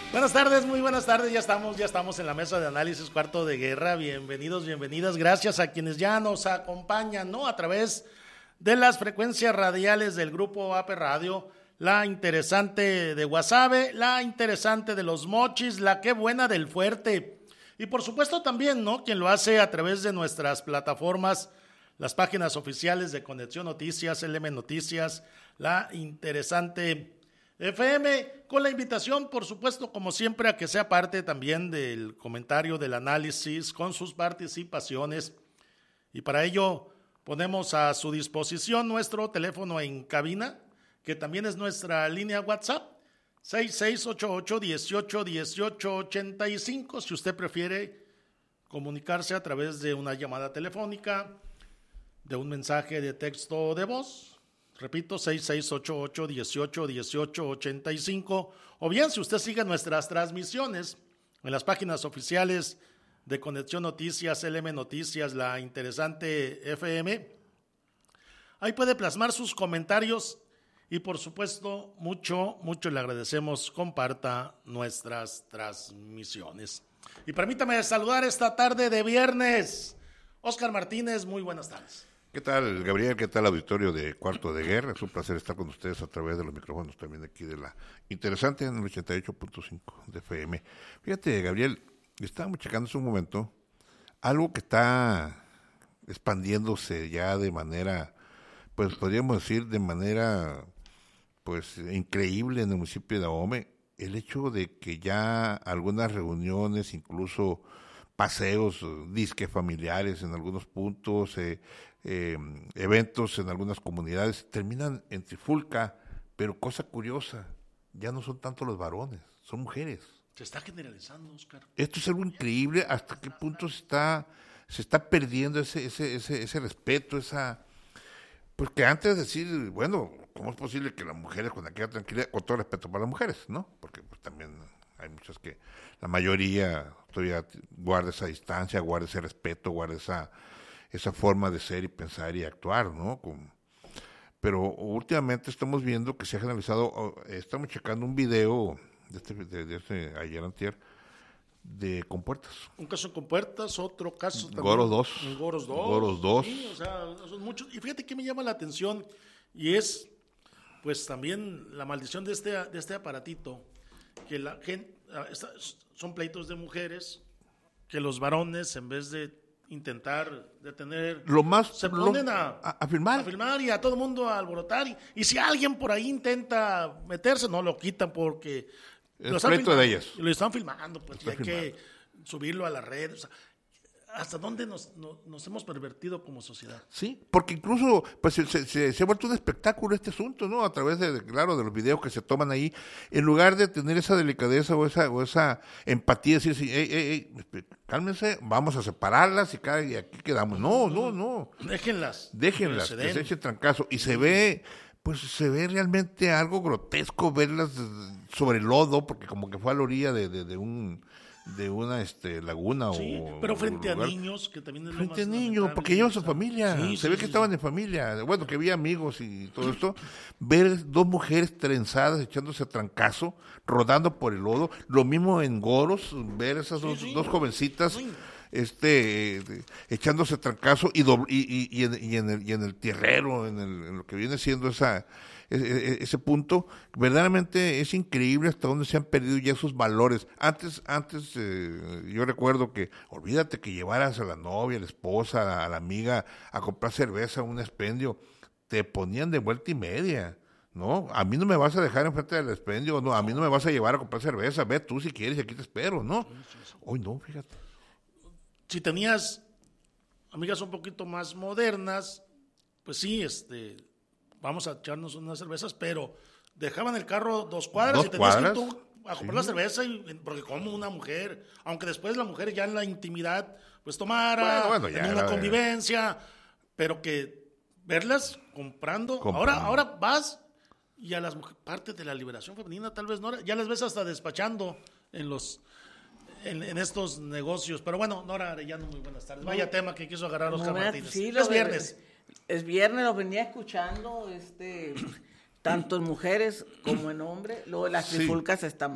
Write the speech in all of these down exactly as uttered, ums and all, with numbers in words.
Buenas tardes, muy buenas tardes, ya estamos, ya estamos en la mesa de análisis Cuarto de Guerra, bienvenidos, bienvenidas, gracias a quienes ya nos acompañan, ¿no? A través de las frecuencias radiales del grupo A P Radio, la interesante de Guasave, la interesante de Los Mochis, la qué buena del Fuerte, y por supuesto también, ¿no? Quien lo hace a través de nuestras plataformas, las páginas oficiales de Conexión Noticias, L M Noticias, la interesante F M, con la invitación, por supuesto, como siempre, a que sea parte también del comentario, del análisis, con sus participaciones. Y para ello ponemos a su disposición nuestro teléfono en cabina, que también es nuestra línea WhatsApp, seis seis ocho ocho, dieciocho, dieciocho, ochenta y cinco, si usted prefiere comunicarse a través de una llamada telefónica, de un mensaje de texto de voz. Repito, seis seis ocho ocho, dieciocho, dieciocho, ochenta y cinco, o bien si usted sigue nuestras transmisiones en las páginas oficiales de Conexión Noticias, L M Noticias, la interesante F M, ahí puede plasmar sus comentarios y por supuesto mucho, mucho le agradecemos, comparta nuestras transmisiones. Y permítame saludar esta tarde de viernes, Oscar Martínez, muy buenas tardes. ¿Qué tal, Gabriel? ¿Qué tal, auditorio de Cuarto de Guerra? Es un placer estar con ustedes a través de los micrófonos también aquí de la interesante en el ochenta y ocho punto cinco de F M. Fíjate, Gabriel, estábamos checando hace un momento algo que está expandiéndose ya de manera, pues podríamos decir de manera, pues increíble en el municipio de Ahome, el hecho de que ya algunas reuniones, incluso paseos, disque familiares en algunos puntos, eh, eh, eventos en algunas comunidades, terminan en trifulca, pero cosa curiosa, ya no son tanto los varones, son mujeres. Se está generalizando, Oscar. Esto es algo increíble, hasta qué punto se está, se está perdiendo ese, ese, ese, ese respeto, esa... Porque antes de decir, bueno, ¿cómo es posible que las mujeres con aquella tranquilidad, con todo respeto para las mujeres, ¿no? Porque pues también hay muchas que, la mayoría todavía guarda esa distancia, guarda ese respeto, guarda esa, esa forma de ser y pensar y actuar, ¿no? Con, pero últimamente estamos viendo que se ha generalizado, estamos checando un video de este, de, de este ayer antier, de Compuertas. Un caso en Compuertas, otro caso también. Goros dos. En Goros dos. Goros dos. Sí, o sea, son muchos. Y fíjate que me llama la atención, y es, pues también la maldición de este, de este aparatito, que la gente, son pleitos de mujeres, que los varones, en vez de intentar detener, lo más, se ponen lo, a, a, a filmar. a filmar y a todo el mundo a alborotar. Y, y si alguien por ahí intenta meterse, no lo quitan porque... El pleito de ellas. Lo están filmando, pues, y hay filmando. Que subirlo a las redes. O sea, ¿hasta dónde nos, nos, nos hemos pervertido como sociedad? Sí, porque incluso pues se, se, se ha vuelto un espectáculo este asunto, ¿no? A través de, claro, de los videos que se toman ahí, en lugar de tener esa delicadeza o esa o esa empatía, decir, sí, hey, hey, hey, cálmense, vamos a separarlas y, cada, y aquí quedamos. No, no, no. Déjenlas. Déjenlas, que se, que se echen trancazo. Y se ve... pues se ve realmente algo grotesco verlas sobre el lodo, porque como que fue a la orilla de, de, de un de una este laguna sí, o pero frente o a niños, que también es frente lo más a niños, porque llevan su familia, sí, se sí, ve sí, que sí. estaban en familia, bueno, que había amigos y todo esto, ver dos mujeres trenzadas echándose a trancazo, rodando por el lodo, lo mismo en Goros, ver esas sí, dos, sí. dos jovencitas sí. este eh, echándose trancazo y, doble, y, y, y, en, y, en el, y en el tierrero, en, el, en lo que viene siendo esa ese, ese punto, verdaderamente es increíble hasta dónde se han perdido ya esos valores. Antes, antes eh, yo recuerdo que, olvídate que llevaras a la novia, a la esposa, a la, a la amiga a comprar cerveza, un expendio, te ponían de vuelta y media. No, a mí no me vas a dejar enfrente del expendio, no, a mí no me vas a llevar a comprar cerveza, ve tú si quieres y aquí te espero, ¿no? Hoy no, fíjate. Si tenías amigas un poquito más modernas, pues sí, este, vamos a echarnos unas cervezas, pero dejaban el carro dos cuadras ¿Dos y tenías cuadras? que ir tú a comprar sí. la cerveza, y, porque como una mujer, aunque después la mujer ya en la intimidad, pues tomara, bueno, bueno, tenía una convivencia, pero que verlas comprando, comprando. ahora ahora vas y a las mujeres, parte de la liberación femenina tal vez, Nora, ya les ves hasta despachando en los... En, en estos negocios, pero bueno, Nora Arellano, muy buenas tardes. Vaya no, tema que quiso agarrar Oscar no, Martínez. Sí, es viernes. Es viernes, lo venía escuchando, este, tanto en mujeres como en hombres, lo de las trifulcas sí. está mal.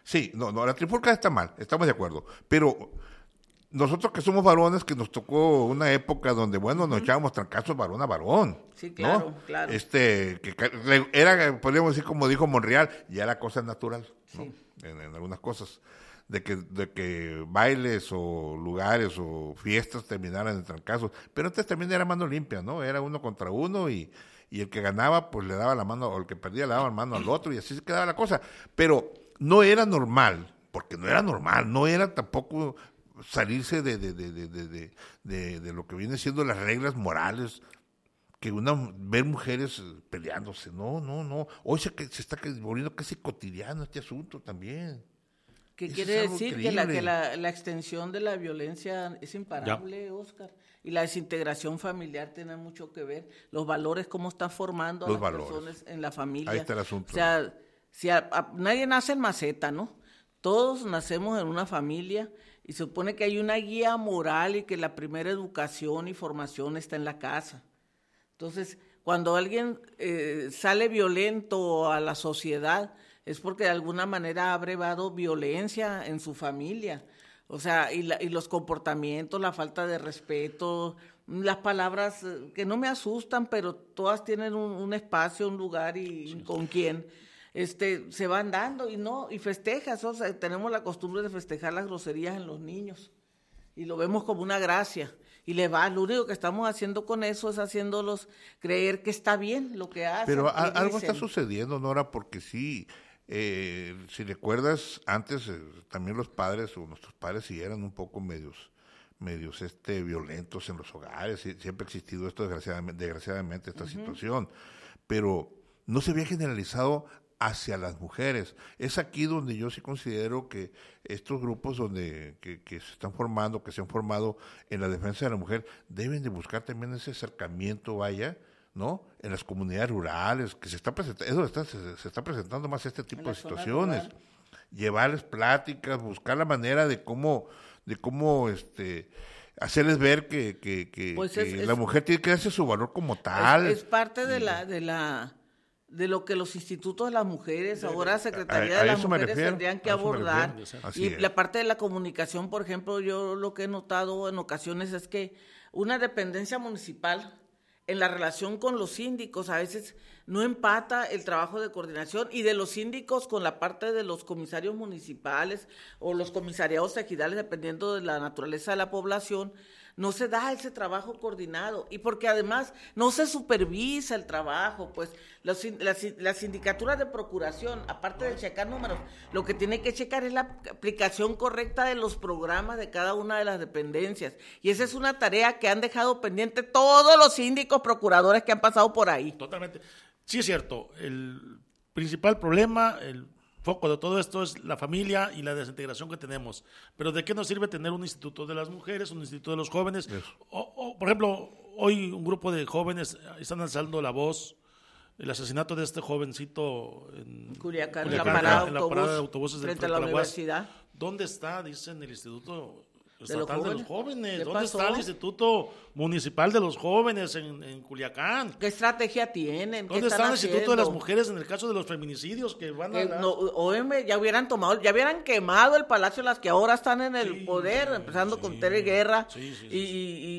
Sí, no, no, la trifulca está mal, estamos de acuerdo, pero nosotros que somos varones, que nos tocó una época donde, bueno, nos echábamos trancazos varón a varón. Sí, claro, ¿no? claro. Este, que era, podríamos decir, como dijo Monreal, ya era cosa natural, ¿no? Sí. En, en algunas cosas. De que, de que bailes o lugares o fiestas terminaran en trancazos. Pero antes también era mano limpia, ¿no? Era uno contra uno y, y el que ganaba, pues le daba la mano, o el que perdía le daba la mano al otro y así se quedaba la cosa. Pero no era normal, porque no era normal, no era tampoco salirse de, de, de, de, de, de, de, de lo que viene siendo las reglas morales, que una ver mujeres peleándose. No, no, no. Hoy se, se está volviendo casi cotidiano este asunto también. ¿Qué Eso quiere es decir? Que, la, que la, la extensión de la violencia es imparable, ya. Oscar. Y la desintegración familiar tiene mucho que ver. Los valores, cómo están formando a Los las valores. personas en la familia. Ahí está el asunto. O sea, si a, a, nadie nace en maceta, ¿no? Todos nacemos en una familia y se supone que hay una guía moral y que la primera educación y formación está en la casa. Entonces, cuando alguien eh, sale violento a la sociedad, es porque de alguna manera ha brevado violencia en su familia. O sea, y, la, y los comportamientos, la falta de respeto, las palabras que no me asustan, pero todas tienen un, un espacio, un lugar y sí. con quién. Este, se van dando y no, y festejas, o sea, tenemos la costumbre de festejar las groserías en los niños y lo vemos como una gracia. Y le va, lo único que estamos haciendo con eso es haciéndolos creer que está bien lo que hacen. Pero a, algo está sucediendo, Nora, porque sí, eh, si recuerdas, antes eh, también los padres o nuestros padres sí eran un poco medios, medios este violentos en los hogares, y siempre ha existido esto desgraciadamente, desgraciadamente esta uh-huh. situación, pero no se había generalizado hacia las mujeres. Es aquí donde yo sí considero que estos grupos donde que, que se están formando, que se han formado en la defensa de la mujer, deben de buscar también ese acercamiento, vaya, ¿no? En las comunidades rurales, que se está presentando, está, se, se está presentando más este tipo de situaciones. Llevarles pláticas, buscar la manera de cómo, de cómo este hacerles ver que, que, que, pues que es, la es, mujer tiene que darse su valor como tal. Es, es parte de la, de la de lo que los institutos de las mujeres, ahora Secretaría a, a de las Mujeres refiero, tendrían que abordar. Y es. la parte de la comunicación, por ejemplo, yo lo que he notado en ocasiones es que una dependencia municipal en la relación con los síndicos a veces no empata el trabajo de coordinación y de los síndicos con la parte de los comisarios municipales o los comisariados ejidales, dependiendo de la naturaleza de la población. No se da ese trabajo coordinado y porque además no se supervisa el trabajo, pues los, las, las sindicaturas de procuración, aparte de checar números, lo que tiene que checar es la aplicación correcta de los programas de cada una de las dependencias y esa es una tarea que han dejado pendiente todos los síndicos procuradores que han pasado por ahí. Totalmente, sí es cierto, el principal problema, el foco de todo esto es la familia y la desintegración que tenemos. Pero ¿de qué nos sirve tener un instituto de las mujeres, un instituto de los jóvenes? O, o, por ejemplo, hoy un grupo de jóvenes están alzando la voz, el asesinato de este jovencito en Culiacán, Culiacán, en, la parada, en la parada de autobuses frente del a la Paraguas. Universidad. ¿Dónde está, dicen, el instituto ¿De los estatal de los jóvenes? jóvenes? ¿Qué ¿Dónde pasó? está el instituto municipal de los jóvenes en, en Culiacán? ¿Qué estrategia tienen? ¿Dónde ¿Qué está están el instituto de las haciendo? mujeres en el caso de los feminicidios que van a Eh, la... no, óyeme, ya hubieran tomado, ya hubieran quemado el palacio las que ahora están en el Sí, poder, empezando sí, con Tere Guerra sí, sí, sí, y, sí.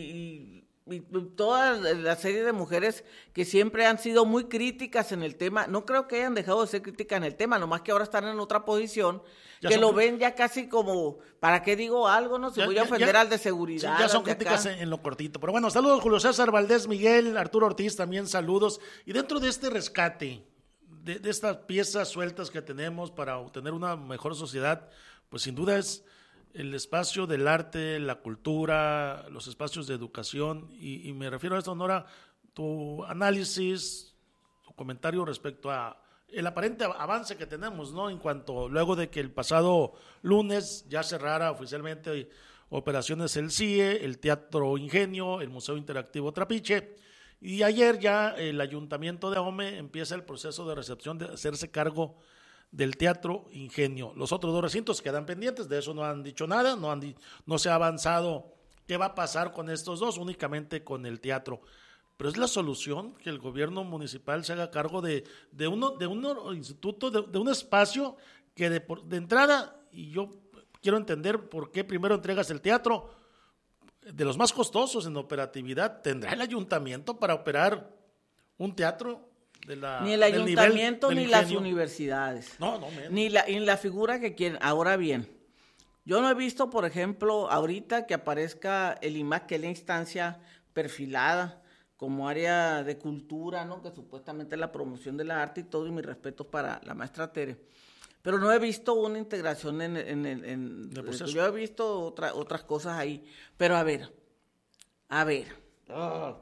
y- y- y toda la serie de mujeres que siempre han sido muy críticas en el tema. No creo que hayan dejado de ser críticas en el tema, nomás que ahora están en otra posición, Ya que son lo cri- ven ya casi como, ¿para qué digo algo? No, si Ya- voy a ya- ofender ya- al de Sí, seguridad. ya son al de acá. críticas en, en lo cortito. Pero bueno, saludos Julio César Valdés, Miguel, Arturo Ortiz, también saludos. Y dentro de este rescate, de, de estas piezas sueltas que tenemos para obtener una mejor sociedad, pues sin duda es el espacio del arte, la cultura, los espacios de educación. Y, y me refiero a esto, Nora, tu análisis, tu comentario respecto a el aparente avance que tenemos, ¿no? En cuanto, luego de que el pasado lunes ya cerrara oficialmente operaciones el C I E, el Teatro Ingenio, el Museo Interactivo Trapiche, y ayer ya el Ayuntamiento de Ahome empieza el proceso de recepción de hacerse cargo del Teatro Ingenio. Los otros dos recintos quedan pendientes, de eso no han dicho nada, no, han di- no se ha avanzado qué va a pasar con estos dos, únicamente con el teatro. Pero es la solución que el gobierno municipal se haga cargo de, de, uno, de un instituto, de, de un espacio que de, por, de entrada, y yo quiero entender por qué primero entregas el teatro, de los más costosos en operatividad, ¿tendrá el ayuntamiento para operar un teatro? De la, ni el ayuntamiento nivel, ni las universidades. No, no, menos. Ni la, ni la figura que quieren. Ahora bien, yo no he visto, por ejemplo, ahorita que aparezca el I M A C, que es la instancia perfilada como área de cultura, ¿no? Que supuestamente es la promoción del arte y todo, y mis respetos para la maestra Tere. Pero no he visto una integración en... en, en, en yo he visto otra, otras cosas ahí. Pero a ver, a ver. Oh.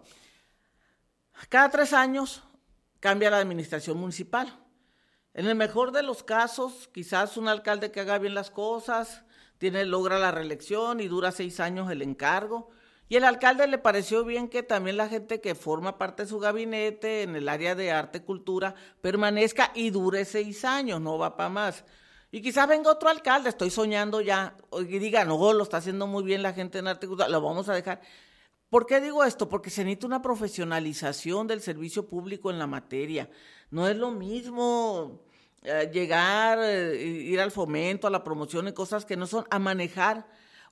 Cada tres años cambia la administración municipal. En el mejor de los casos, quizás un alcalde que haga bien las cosas, tiene, logra la reelección y dura seis años el encargo. Y el alcalde le pareció bien que también la gente que forma parte de su gabinete en el área de arte y cultura permanezca y dure seis años, no va para más. Y quizás venga otro alcalde, estoy soñando ya, y diga, no, lo está haciendo muy bien la gente en arte y cultura, lo vamos a dejar. ¿Por qué digo esto? Porque se necesita una profesionalización del servicio público en la materia. No es lo mismo eh, llegar, eh, ir al fomento, a la promoción y cosas que no son, a manejar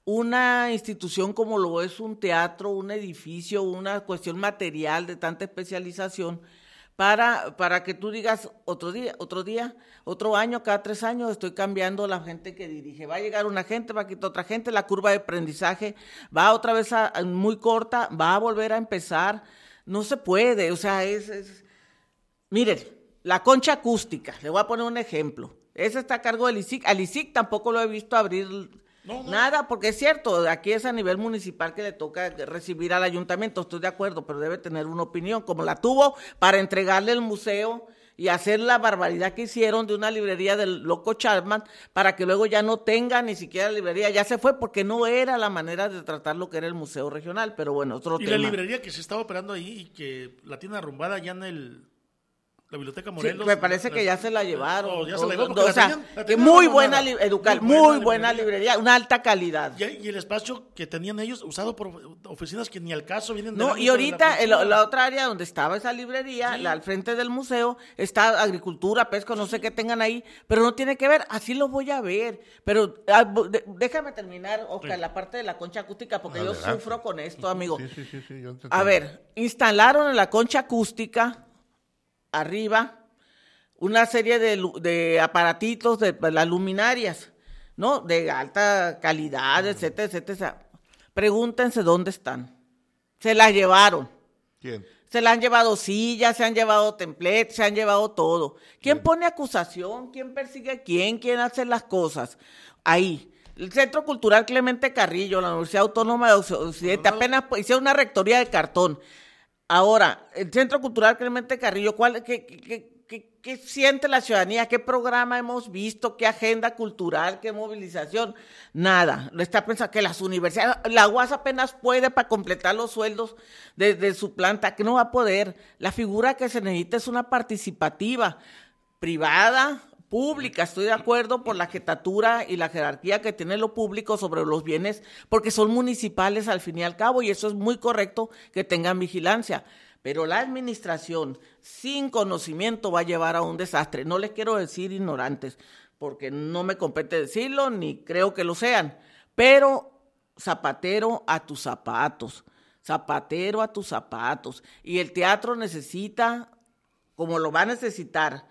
una institución como lo es un teatro, un edificio, una cuestión material de tanta especialización, para, para que tú digas otro día, otro día, otro año, cada tres años estoy cambiando la gente que dirige. Va a llegar una gente, va a quitar otra gente, la curva de aprendizaje va otra vez a, a muy corta, va a volver a empezar. No se puede, o sea, es... es... Miren, la concha acústica, le voy a poner un ejemplo. Esa está a cargo del I C I C. Al I C I C tampoco lo he visto abrir... No, no. Nada, porque es cierto, aquí es a nivel municipal que le toca recibir al ayuntamiento, estoy de acuerdo, pero debe tener una opinión, como la tuvo para entregarle el museo y hacer la barbaridad que hicieron de una librería del loco Chapman, para que luego ya no tenga ni siquiera librería, ya se fue porque no era la manera de tratar lo que era el museo regional, pero bueno, otro y tema. Y la librería que se estaba operando ahí y que la tiene arrumbada ya en el... La Biblioteca Morelos. Sí, me parece la, que ya se la llevaron. Oh, ya se la llevaron. O, o sea, tenían, la tenían muy buena, li, educal, muy, muy buena, buena librería. librería, una alta calidad. Y, y el espacio que tenían ellos usado por oficinas que ni al caso vienen de No, y ahorita la, el, la otra área donde estaba esa librería, sí. la, al frente del museo, está agricultura, pesca, no sé qué tengan ahí, pero no tiene que ver, así lo voy a ver. Pero a, de, déjame terminar, Oscar, sí. la parte de la concha acústica, porque Adelante. yo sufro con esto, amigo. Sí, sí, sí, sí, yo a ver, instalaron en la concha acústica, arriba, una serie de, de aparatitos, de, de las luminarias, ¿no? De alta calidad, etcétera, etcétera. Pregúntense dónde están. Se las llevaron. ¿Quién? Se la han llevado sillas, se han llevado templates, se han llevado todo. ¿Quién Bien. pone acusación? ¿Quién persigue a quién? ¿Quién hace las cosas? Ahí. El Centro Cultural Clemente Carrillo, la Universidad Autónoma de Occidente, no, no. apenas hicieron una rectoría de cartón. Ahora, el Centro Cultural Clemente Carrillo, ¿cuál, qué, qué, qué, qué siente la ciudadanía? ¿Qué programa hemos visto? ¿Qué agenda cultural? ¿Qué movilización? Nada. Le está pensando que las universidades, la U A S apenas puede para completar los sueldos de, de su planta, que no va a poder. La figura que se necesita es una participativa, privada, pública, estoy de acuerdo por la jetatura y la jerarquía que tiene lo público sobre los bienes, porque son municipales al fin y al cabo, y eso es muy correcto que tengan vigilancia, pero la administración sin conocimiento va a llevar a un desastre. No les quiero decir ignorantes, porque no me compete decirlo, ni creo que lo sean, pero zapatero a tus zapatos, zapatero a tus zapatos, y el teatro necesita, como lo va a necesitar,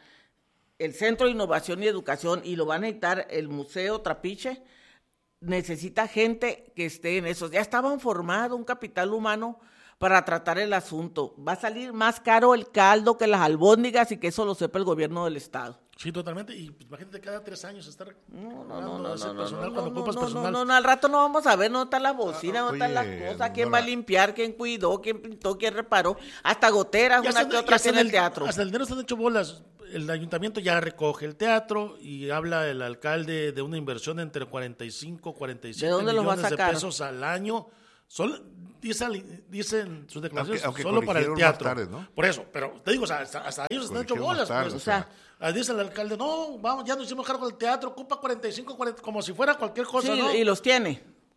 el Centro de Innovación y Educación, y lo va a necesitar el Museo Trapiche, necesita gente que esté en eso. Ya estaban formado un capital humano para tratar el asunto. Va a salir más caro el caldo que las albóndigas, y que eso lo sepa el gobierno del estado. Sí, totalmente. Y pues, imagínate cada tres años estar no, no, no, no, ese no, personal no, cuando no, ocupas no, personal. No, no, no, al rato no vamos a ver dónde está la bocina, ah, dónde están las oye, cosas, quién bueno. va a limpiar, quién cuidó, quién pintó, quién reparó, hasta goteras, una hasta, que otra tiene el, el teatro. Hasta el dinero se han hecho bolas. El ayuntamiento ya recoge el teatro y habla el alcalde de una inversión entre cuarenta y cinco, cuarenta y siete millones de pesos al año. Solo, dicen, dicen sus declaraciones, aunque, aunque solo para el teatro. Tarde, ¿no? Por eso, pero te digo, o sea, hasta, hasta ellos están hecho bolas. Tarde, pues, o sea, o sea, dice el alcalde, no, vamos, ya nos hicimos cargo del teatro, ocupa cuarenta y cinco, cuarenta, como si fuera cualquier cosa, sí, ¿no? Y los tiene.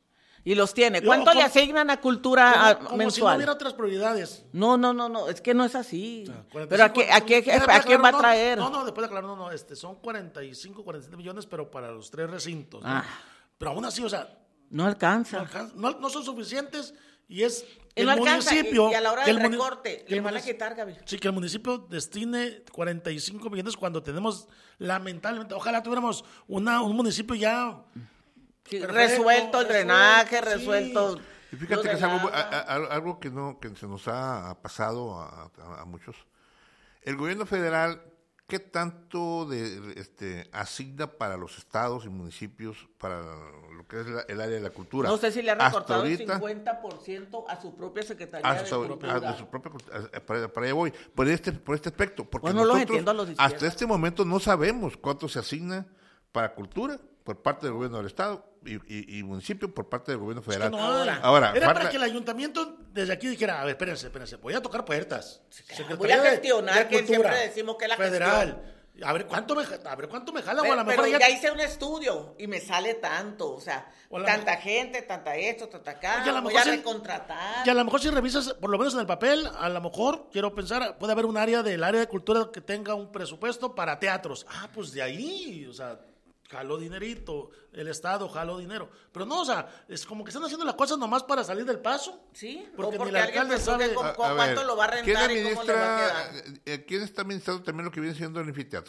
Y los tiene. Yo, ¿Cuánto como- le asignan a cultura Como, a- como si no mensual? hubiera otras prioridades. No, no, no, no, es que no es así. O sea, cuarenta y Pero ¿a, cinco, qué, a, qué, después de a quién va a aclarar, traer? No, no, después de aclarar, no, no, este, son cuarenta y cinco, cuarenta y siete millones, pero para los tres recintos. ¿no? Ah. Pero aún así, o sea, No no, alcanza. alcanza- no, no son suficientes y es Y el no alcanza, municipio. y- y a la hora que del el muni- recorte, que le el van a munici- quitar, Gaby. Sí, que el municipio destine cuarenta y cinco millones cuando tenemos, lamentablemente, ojalá tuviéramos una, un municipio ya Sí, perfecto, resuelto el drenaje, resuelto, sí. resuelvo. Y fíjate lo que del es algo, agua. a- a- algo que no que se nos ha pasado a, a- a muchos. El gobierno federal, ¿qué tanto de este asigna para los estados y municipios para lo que es la- el área de la cultura? No sé si le ha Hasta recortado el ahorita, cincuenta por ciento a su propia Secretaría a de su, Cultura. a- de su propia cultura, a- para, para allá voy, por este, por este aspecto. Porque Bueno, los nosotros, entiendo a los de izquierda. hasta este momento no sabemos cuánto se asigna para cultura por parte del gobierno del estado y, y- y municipio por parte del gobierno Es que federal. no hay. Ahora, era falta- para que el ayuntamiento desde aquí dijera, a ver, espérense, espérense, voy a tocar puertas. Secretaría Voy a de- gestionar, de que Cultura siempre decimos que la federal. A ver cuánto me, a ver cuánto me jala, o a Pero, lo mejor pero ya- ya hice un estudio y me sale tanto, o sea, O a la tanta gente, tanta esto, tanta acá, Oye, a lo voy mejor a sí- recontratar. Y a lo mejor si revisas, por lo menos en el papel, a lo mejor, quiero pensar, puede haber un área del área de cultura que tenga un presupuesto para teatros. Ah, pues de ahí, o sea, jaló dinerito, el Estado jaló dinero. Pero no, o sea, es como que están haciendo las cosas nomás para salir del paso. Sí, Porque o porque ni el alguien alcalde pensó que sabe- con, A- con a cuánto ver, lo va a ¿quién rentar y cómo le va a administra, quedar. eh, ¿quién está administrando también lo que viene siendo el anfiteatro?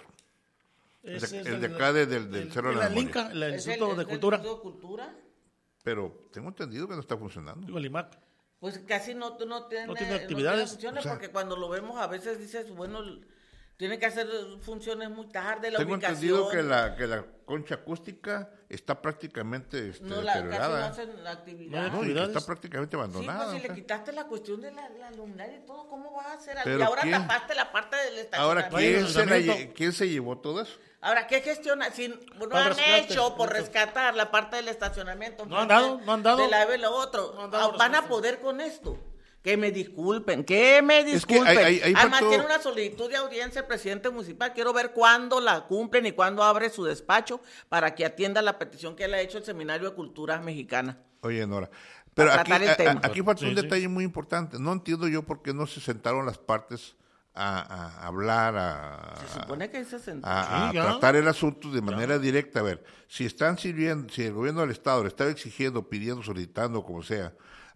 El de- Ese es el de acá de- del- del el- Cerro de el la Memoria. Inca, el Es el- Instituto es de el Cultura. Instituto de Cultura. Pero tengo entendido que no está funcionando. Digo, el IMAC. Pues casi no, no tiene, No tiene actividades, funciones o sea- porque cuando lo vemos a veces dices, bueno, tiene que hacer funciones muy tarde, la Tengo ubicación. entendido que la, que la concha acústica está prácticamente este, no, la, casi no deteriorada. hacen la actividad. No hay No, y que actividades. está prácticamente Sí, abandonada. pues si le o sea. quitaste la cuestión de la, la luminaria y todo, ¿cómo vas a hacer? Pero Y ahora ¿quién? tapaste la parte del Ahora, estacionamiento. Vaya, ¿quién se, la estacionamiento. lle- ¿quién se llevó todo eso? Ahora, ¿qué gestiona? Si no Para han rescate, hecho por rescate. rescatar la parte del estacionamiento. No han enfrente dado, no han dado. De la y lo otro. No han dado Ah, ¿Van a respuesta. poder con esto? Que me disculpen, que me Es que disculpen. hay- hay- hay Además, faltó- tiene una solicitud de audiencia el presidente municipal. Quiero ver cuándo la cumplen y cuándo abre su despacho para que atienda la petición que le ha hecho el Seminario de Cultura Mexicana. Oye, Nora. Pero Para aquí, tratar el a- a- tema. aquí falta un Sí, sí. detalle muy importante. No entiendo yo por qué no se sentaron las partes a, a hablar, a, Se supone que se sentó. a- a Sí, ya. tratar el asunto de manera directa. A ver, si están sirviendo, si el gobierno del Estado le estaba exigiendo, pidiendo, solicitando, como sea,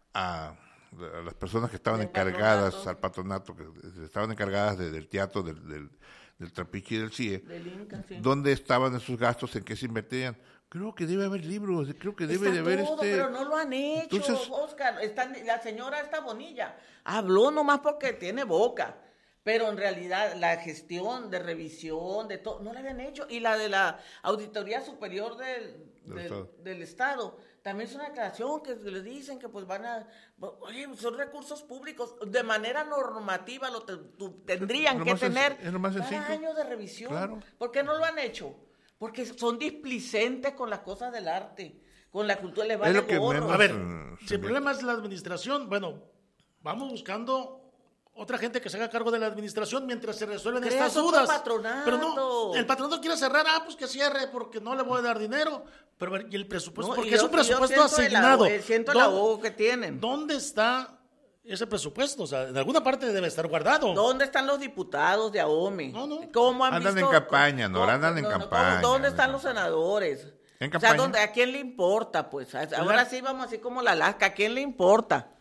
a, a las personas que estaban Del encargadas, patronato. al patronato, que estaban encargadas de- del teatro, del, del, del Trapiche y del C I E, Del Inca, sí. ¿dónde estaban esos gastos? ¿En qué se invertían? Creo que debe haber libros, creo que debe Está de haber todo, este... pero no lo han hecho, Entonces- Oscar. Están- la señora esta Bonilla habló nomás porque tiene boca, pero en realidad la gestión de revisión, de todo, no la habían hecho. Y la de la Auditoría Superior del, Del del, Estado. del Estado, también es una declaración que les dicen que pues van a, oye, son recursos públicos, de manera normativa lo te- tu- tendrían lo que más senc- tener es lo más cada sencillo. año de revisión. Claro. ¿Por qué no lo han hecho? Porque son displicentes con las cosas del arte, con la cultura, les vale lo que gorro. menos- A ver, eh, si se el ve. problema es la administración, bueno, vamos buscando otra gente que se haga cargo de la administración mientras se resuelven Crea estas otro dudas. patronato. Pero no, el patronato quiere cerrar, ah, pues que cierre porque no le voy a dar dinero. Pero a ver, y el presupuesto, No, porque y es yo- un y yo presupuesto siento el asignado. ahogo- siento el ¿Dónde- ahogo que tienen. ¿Dónde está ese presupuesto? O sea, en alguna parte debe estar guardado. ¿Dónde están los diputados de AOME? No, no. ¿Cómo han Andan visto- en campaña, Nora, ¿Cómo- andan en no, no, campaña. ¿Dónde están los senadores? ¿En O sea, campaña? ¿dónde, ¿a quién le importa? Pues A- ahora sí vamos así como la Alaska, ¿a quién le importa?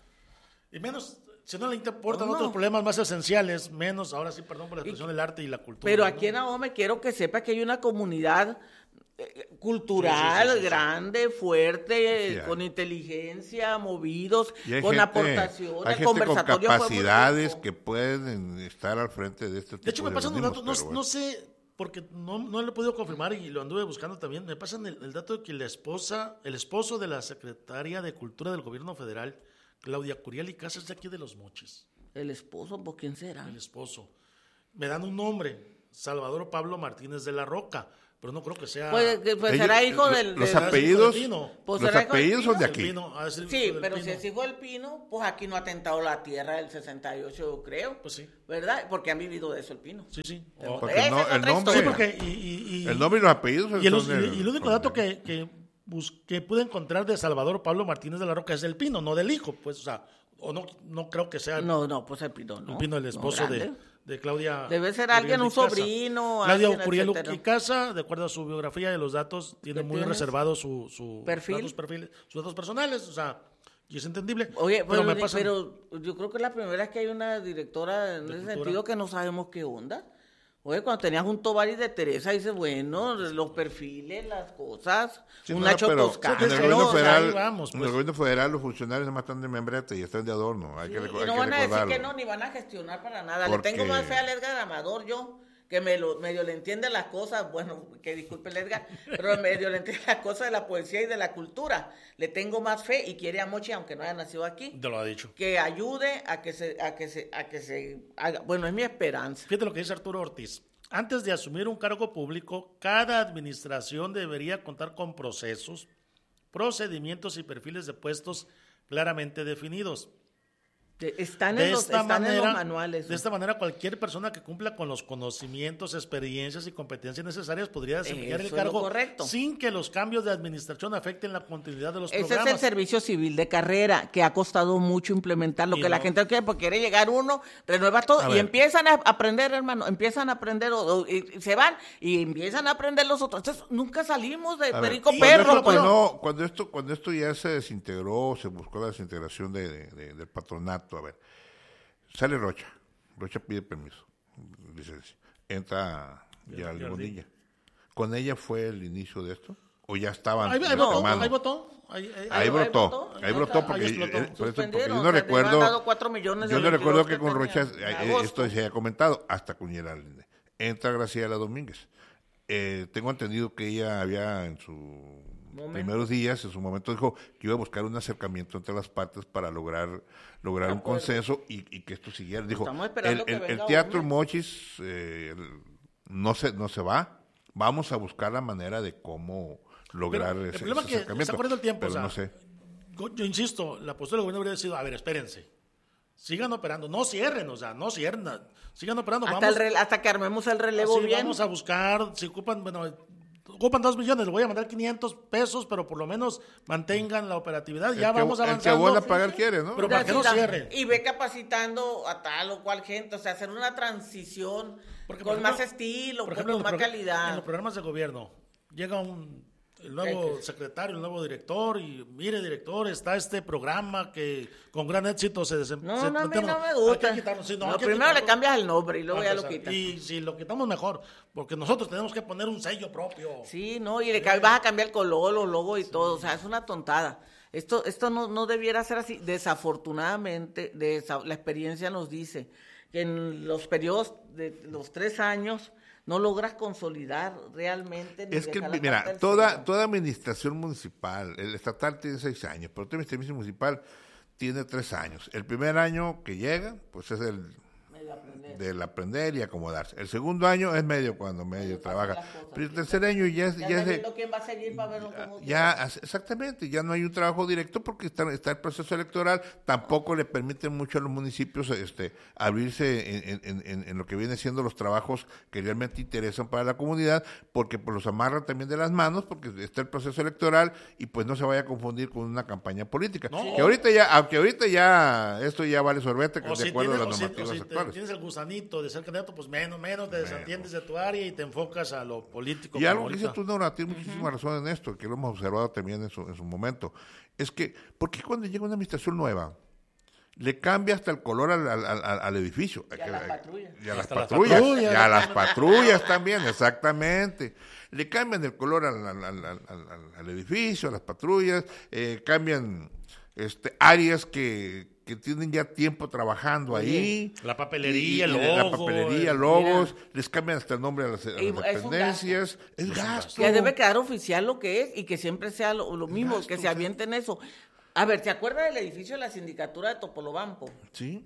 Y menos, si no le importan No, no. otros problemas más esenciales, menos, ahora sí, perdón por la expresión del arte y la cultura. Pero ¿no? aquí en AOME quiero que sepa que hay una comunidad eh, cultural Sí, sí, sí, sí, sí. grande, fuerte, Sí, hay. con inteligencia, movidos, Y hay con gente- aportaciones, hay el gente con conversatorio fue muy capacidades rico. que pueden estar al frente de este tipo De hecho, me de pasan un dato, organismos, no, pero no bueno. sé, porque no, no lo he podido confirmar y lo anduve buscando también. Me pasan el, el dato de que la esposa, el esposo de la secretaria de Cultura del Gobierno Federal, Claudia Curiel y Casas, de aquí de Los Mochis. El esposo, ¿por quién será? El esposo. Me dan un nombre, Salvador Pablo Martínez de la Roca, pero no creo que sea. Pues, que- pues Ellos- será hijo lo- del... los del- apellidos, Pino. Pues los será hijo del apellidos son de Pino. aquí. El Pino, ha de ser Sí, hijo del pero Pino. si es hijo del Pino, pues aquí no ha tentado la tierra del sesenta y ocho, yo creo. Pues sí. ¿Verdad? Porque han vivido de eso el Pino. Sí, sí. Pero O- Porque esa no, es el otra nombre- sí, historia. porque. Y, y- y- El nombre y los apellidos y el, son y el- del- y el único son dato del- que, que busqué, pude encontrar de Salvador Pablo Martínez de la Roca, es del Pino, no del hijo, pues, o sea, o no, no creo que sea. No, no, pues el Pino, no. El Pino, el esposo no, de, de Claudia. Debe ser alguien, un sobrino. Claudia alguien, Curiel etcétera. Ucasa, de acuerdo a su biografía y los datos, tiene muy tienes? reservado su, su ¿Perfil? datos, perfiles, sus datos personales, o sea, y es entendible. Oye, pero, pero, me pero, pasan- yo creo que es la primera vez que hay una directora en De ese cultura. sentido que no sabemos qué onda. Oye, cuando tenías un Tovar y de Teresa, dices, bueno, los perfiles, las cosas, Sí, un no, Nacho pero Toscano. en el Sí, gobierno no, o sea, federal, ahí vamos, en pues. el gobierno federal los funcionarios nada más están de membrete y están de adorno. Hay Sí, que, reco- y hay no que van a decir recordarlo. que no, ni van a gestionar para nada. Le Porque- tengo más fe al Edgar Amador, yo, que me lo, medio le entiende las cosas, bueno, que disculpe el Edgar, pero medio le entiende las cosas de la poesía y de la cultura. Le tengo más fe y quiere a Mochi, aunque no haya nacido aquí, Te lo ha dicho. que ayude a que se, a que se, a que se haga. Bueno, es mi esperanza. Fíjate lo que dice Arturo Ortiz. Antes de asumir un cargo público, cada administración debería contar con procesos, procedimientos y perfiles de puestos claramente definidos. De- Están, De en los, esta, están en manera, los manuales. de esta manera, cualquier persona que cumpla con los conocimientos, experiencias y competencias necesarias podría desempeñar Eso el es lo cargo correcto. sin que los cambios de administración afecten la continuidad de los Ese programas. es el servicio civil de carrera, que ha costado mucho implementar. Lo Y que la no- gente quiere, porque quiere llegar uno, renueva todo, A y ver. empiezan a aprender, hermano, empiezan a aprender, o- o- y y se van, y empiezan a aprender los otros. Entonces, nunca salimos de A ver, perico y- cuando perro, esto, pues. cuando, cuando esto cuando esto ya se desintegró, se buscó la desintegración de, de- de- del patronato, a ver, sale Rocha, Rocha pide permiso, licencia, entra ya Jardín. Bonilla. ¿Con ella fue el inicio de esto? ¿O ya estaban Ahí, ahí votó, quemando? ahí votó. Ahí, ahí- Ahí Ahí brotó, brotó, ahí ahí brotó está, porque, ahí explotó. eh, por eso, porque Suspendieron, yo o no sea, le habían recuerdo, dado cuatro millones de yo no veintidós recuerdo que que con tenía Rocha en eh, agosto. esto se haya comentado hasta Cuñera Linde. Entra Graciela Domínguez. Eh, tengo entendido que ella había en sus primeros días, en su momento dijo que iba a buscar un acercamiento entre las partes para lograr lograr De un acuerdo. consenso y, y que esto siguiera. Dijo, Estamos el, esperando que el- el venga teatro Gómez. Mochis eh, el- no se no se va. Vamos a buscar la manera de cómo lograr Pero el ese, problema ese es que acercamiento. se acuerda el tiempo, pero o sea, no sé. Yo, yo insisto, la postura del gobierno habría sido, a ver, espérense, sigan operando, no cierren, o sea, no cierren, sigan operando, Hasta, vamos, el rele- hasta que armemos el relevo así bien. vamos a buscar, si ocupan, bueno, ocupan dos millones, le voy a mandar quinientos pesos, pero por lo menos mantengan la operatividad, ya El que- vamos el que avanzando. abona pagar quiere, ¿no? Pero para que no Necesitan- cierren. Y ve capacitando a tal o cual gente, o sea, hacer una transición Porque, por con ejemplo, más estilo, por con, ejemplo, en más los progr- calidad. En los programas de gobierno llega un el nuevo X. secretario, el nuevo director y mire director, está este programa que con gran éxito se No, desempeña. no, a mí no me gusta. No, primero le cambias el nombre y luego ya lo quitas. Y si lo quitamos mejor, porque nosotros tenemos que poner un sello propio. Sí, no, y le ca- vas a cambiar el color, los logos y todo, o sea, es una tontada. Esto esto no, no debiera ser así. Desafortunadamente, desa- la experiencia nos dice que en los periodos de los tres años no logras consolidar realmente. ni Es que, dejar la mira, carta del toda, sello. toda administración municipal, el estatal tiene seis años, pero toda administración municipal tiene tres años. El primer año que llega, pues es el Medio aprender. del aprender y acomodarse. El segundo año es medio cuando medio trabaja. las cosas. Pero el tercer año ya es, Ya ya está es de- viendo quién va a seguir para verlo cómo ya as- exactamente, ya no hay un trabajo directo porque está, está el proceso electoral, tampoco le permite mucho a los municipios este abrirse en, en- en- en lo que viene siendo los trabajos que realmente interesan para la comunidad, porque pues los amarran también de las manos, porque está el proceso electoral y pues no se vaya a confundir con una campaña política. No. Que ahorita ya, aunque ahorita ya esto ya vale sorbete, que O de si, acuerdo tienes, a o las si- o normativas si te- actuales. tienes el gusanito de ser candidato, pues menos, menos te desentiendes de tu área y te enfocas a lo político. Y como algo que ahorita. dices tú, Nora, tienes muchísima razón en esto, que lo hemos observado también en su, en su momento. Es que, ¿por qué cuando llega una administración nueva le cambia hasta el color al, al, al- al edificio? Y a las patrullas. Y a las Hasta las patrullas. patrullas. Y a las patrullas también, exactamente. Le cambian el color al, al, al, al- al- al edificio, a las patrullas, eh, cambian este, áreas que, que tienen ya tiempo trabajando ahí. La papelería, el Y- y La logo, papelería, el- logos, les cambian hasta el nombre a las, a las Y es un gasto. dependencias. Es gasto. Que debe quedar oficial lo que es y que siempre sea lo, lo mismo, gasto, que o se sea. avienten eso. A ver, ¿se acuerda del edificio de la sindicatura de Topolobampo? Sí.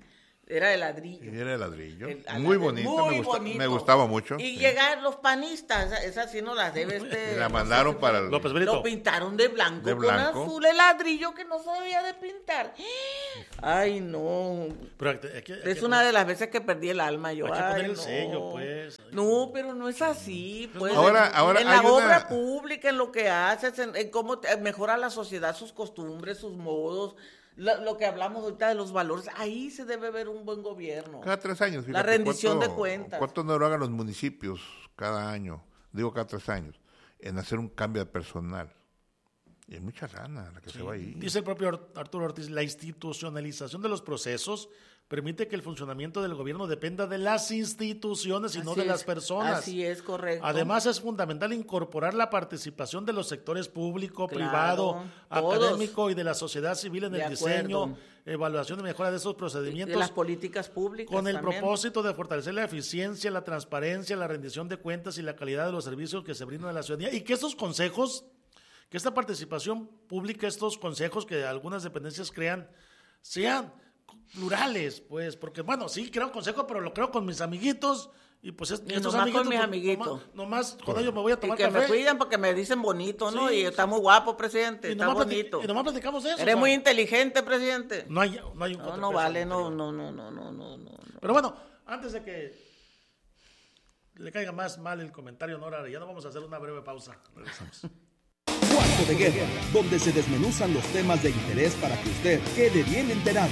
Era de ladrillo. Y era de ladrillo. El- Muy el- bonito, muy me, gusta- bonito. me gustaba mucho. Y Sí. llegaron los panistas, esa, esa sí no la debe este. Y la no mandaron sé si para fue- el- López Brito. Lo pintaron de blanco, De blanco. con azul, el ladrillo que no sabía de pintar. Ay, no. Pero hay que- hay que- hay Es que una poner- de las veces que perdí el alma yo. Hay que Ay, poner el no. sello, pues. No, pero no es así. Pues, Ahora- en, ahora en la hay una- obra pública, en lo que haces, en, en cómo te- mejora la sociedad, sus costumbres, sus modos, lo, lo que hablamos ahorita de los valores, ahí se debe ver un buen gobierno. Cada tres años. La fíjate, rendición ¿cuánto- de cuentas. ¿Cuánto no lo hagan los municipios cada año? Digo cada tres años. En hacer un cambio de personal. Y hay mucha lana la que se va ahí. Dice el propio Ar- Arturo Ortiz, la institucionalización de los procesos permite que el funcionamiento del gobierno dependa de las instituciones y no Así de es, las personas. Así es, correcto. Además, es fundamental incorporar la participación de los sectores público, Claro, privado, todos. académico y de la sociedad civil en De el diseño, acuerdo. evaluación y mejora de esos de procedimientos las políticas públicas con el también. propósito de fortalecer la eficiencia, la transparencia, la rendición de cuentas y la calidad de los servicios que se brindan a la ciudadanía. Y que estos consejos, que esta participación pública, estos consejos que algunas dependencias crean, sean plurales, pues, porque bueno, sí, creo consejo, pero lo creo con mis amiguitos y pues es- Y estos nomás con amiguitos, mis pues, amiguitos. Nomás, nomás con ellos me voy a Y tomar que me café. cuidan porque me dicen bonito, ¿no? Sí, y está muy guapo, presidente, y está nomás, plati- bonito. y nomás platicamos de eso. Eres o sea, muy inteligente, presidente. no hay, no hay un No, no contrapeso, vale, no, creo. no, no, no, no, no, no. Pero bueno, antes de que le caiga más mal el comentario, Nora Arellano, vamos a hacer una breve pausa. Regresamos. Cuarto de Guerra, donde se desmenuzan los temas de interés para que usted quede bien enterado.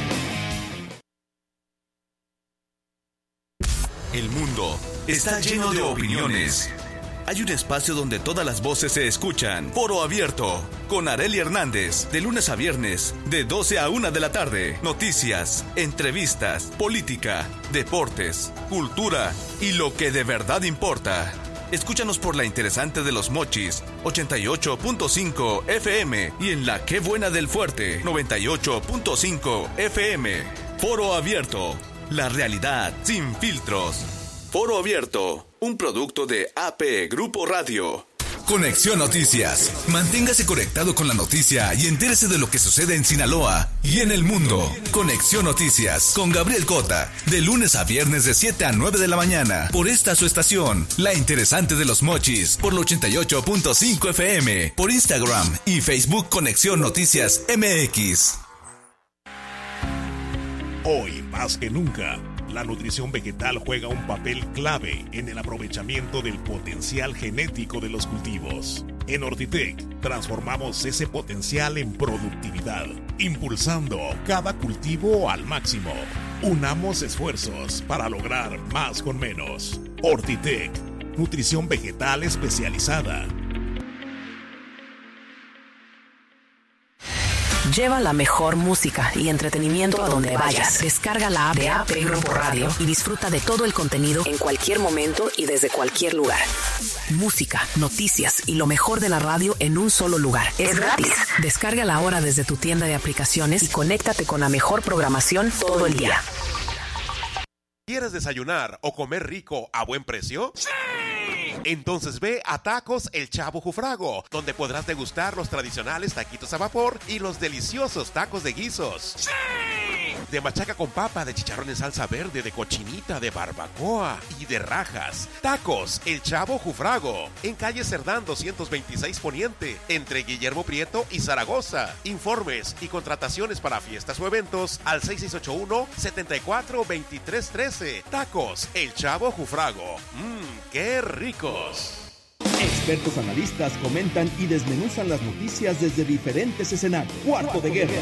El mundo está lleno de opiniones. Hay un espacio donde todas las voces se escuchan. Foro Abierto, con Arely Hernández, de lunes a viernes, de doce a una de la tarde. Noticias, entrevistas, política, deportes, cultura y lo que de verdad importa. Escúchanos por la interesante de Los Mochis, ochenta y ocho punto cinco F M, y en la Qué Buena del Fuerte, noventa y ocho punto cinco F M. Foro Abierto, la realidad sin filtros. Foro Abierto, un producto de A P Grupo Radio. Conexión Noticias. Manténgase conectado con la noticia y entérese de lo que sucede en Sinaloa y en el mundo. Conexión Noticias con Gabriel Cota, de lunes a viernes de siete a nueve de la mañana, por esta su estación, La Interesante de Los Mochis, por la ochenta y ocho punto cinco F M, por Instagram y Facebook Conexión Noticias M X. Hoy, más que nunca, la nutrición vegetal juega un papel clave en el aprovechamiento del potencial genético de los cultivos. En Ortitec, transformamos ese potencial en productividad, impulsando cada cultivo al máximo. Unamos esfuerzos para lograr más con menos. Ortitec, nutrición vegetal especializada. Lleva la mejor música y entretenimiento a donde vayas. Descarga la app de A P Grupo Radio y disfruta de todo el contenido en cualquier momento y desde cualquier lugar. Música, noticias y lo mejor de la radio en un solo lugar. Es gratis. Descárgala ahora desde tu tienda de aplicaciones y conéctate con la mejor programación todo el día. ¿Quieres desayunar o comer rico a buen precio? ¡Sí! Entonces ve a Tacos El Chavo Jufrago, donde podrás degustar los tradicionales taquitos a vapor y los deliciosos tacos de guisos. ¡Sí! De machaca con papa, de chicharrón en salsa verde, de cochinita, de barbacoa y de rajas. Tacos El Chavo Jufrago, en calle Cerdán doscientos veintiséis Poniente, entre Guillermo Prieto y Zaragoza. Informes y contrataciones para fiestas o eventos al seis seis ocho uno, siete cuatro, dos tres uno tres. Tacos El Chavo Jufrago. Mmm, qué ricos. Expertos analistas comentan y desmenuzan las noticias desde diferentes escenarios. Cuarto de Guerra.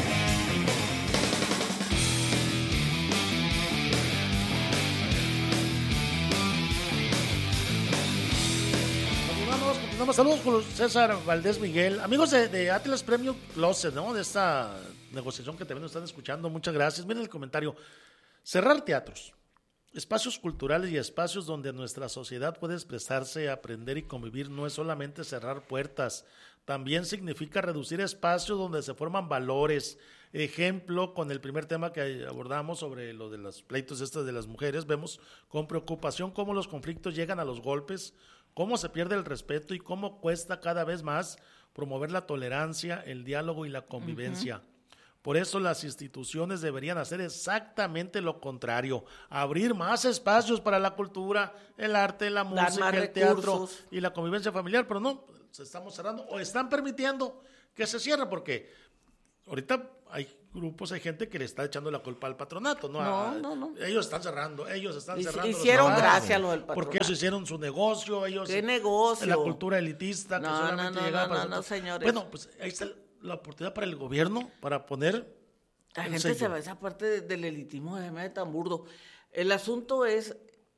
Continuamos, continuamos. Saludos con César Valdés Miguel. Amigos de, de Atlas Premium Closet, ¿no? De esta negociación que también nos están escuchando. Muchas gracias. Miren el comentario. Cerrar teatros, espacios culturales y espacios donde nuestra sociedad puede expresarse, aprender y convivir no es solamente cerrar puertas. También significa reducir espacios donde se forman valores. Ejemplo, con el primer tema que abordamos sobre lo de los pleitos estos de las mujeres, vemos con preocupación cómo los conflictos llegan a los golpes, cómo se pierde el respeto y cómo cuesta cada vez más promover la tolerancia, el diálogo y la convivencia. Uh-huh. Por eso las instituciones deberían hacer exactamente lo contrario, abrir más espacios para la cultura, el arte, la música, el teatro y la convivencia familiar, pero no, se estamos cerrando o están permitiendo que se cierre, porque ahorita hay grupos, hay gente que le está echando la culpa al patronato, ¿no? No, a, no, no. Ellos están cerrando, ellos están cerrando. Hicieron gracia lo del patronato. Porque ellos hicieron su negocio, ellos... ¿Qué negocio? La cultura elitista que no, solamente no, no, llegaba no, para... No, no, señores. Bueno, pues ahí está la oportunidad para el gobierno para poner... La gente sello. Se va a esa parte de, del elitismo de tan burdo. El asunto es...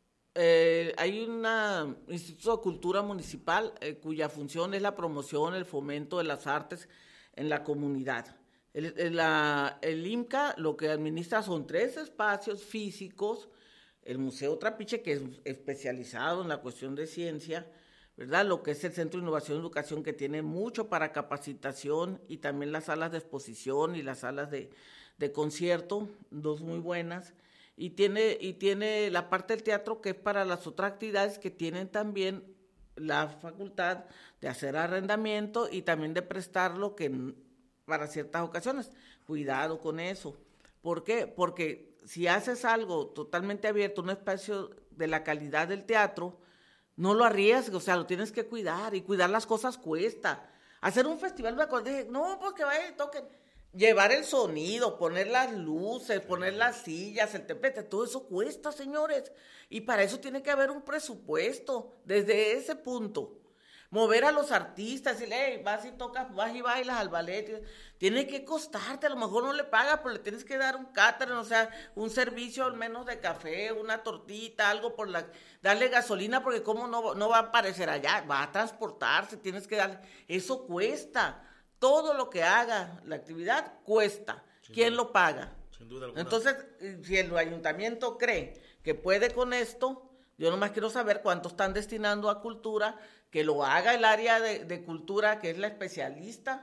Eh, hay un instituto de cultura municipal eh, cuya función es la promoción, el fomento de las artes en la comunidad. El, el, la, el I M C A lo que administra son tres espacios físicos, el Museo Trapiche, que es especializado en la cuestión de ciencia, ¿verdad? Lo que es el Centro de Innovación y Educación, que tiene mucho para capacitación, y también las salas de exposición y las salas de, de concierto, dos muy buenas, y tiene, y tiene la parte del teatro, que es para las otras actividades que tienen también la facultad de hacer arrendamiento y también de prestarlo, que para ciertas ocasiones. Cuidado con eso. ¿Por qué? Porque si haces algo totalmente abierto, un espacio de la calidad del teatro, no lo arriesgues, o sea, lo tienes que cuidar, y cuidar las cosas cuesta. Hacer un festival, me acordé, no, porque vayan y toquen. Llevar el sonido, poner las luces, poner las sillas, el templete, todo eso cuesta, señores. Y para eso tiene que haber un presupuesto, desde ese punto. Mover a los artistas, decirle, hey, vas y tocas, vas y bailas al ballet, tiene que costarte, a lo mejor no le pagas, pero le tienes que dar un catering, o sea, un servicio al menos de café, una tortita, algo por la, darle gasolina, porque cómo no, no va a aparecer allá, va a transportarse, tienes que darle, eso cuesta, todo lo que haga la actividad cuesta, sin ¿quién duda. Lo paga? Sin duda alguna. Entonces, si el ayuntamiento cree que puede con esto, yo nomás quiero saber cuánto están destinando a cultura, que lo haga el área de, de cultura, que es la especialista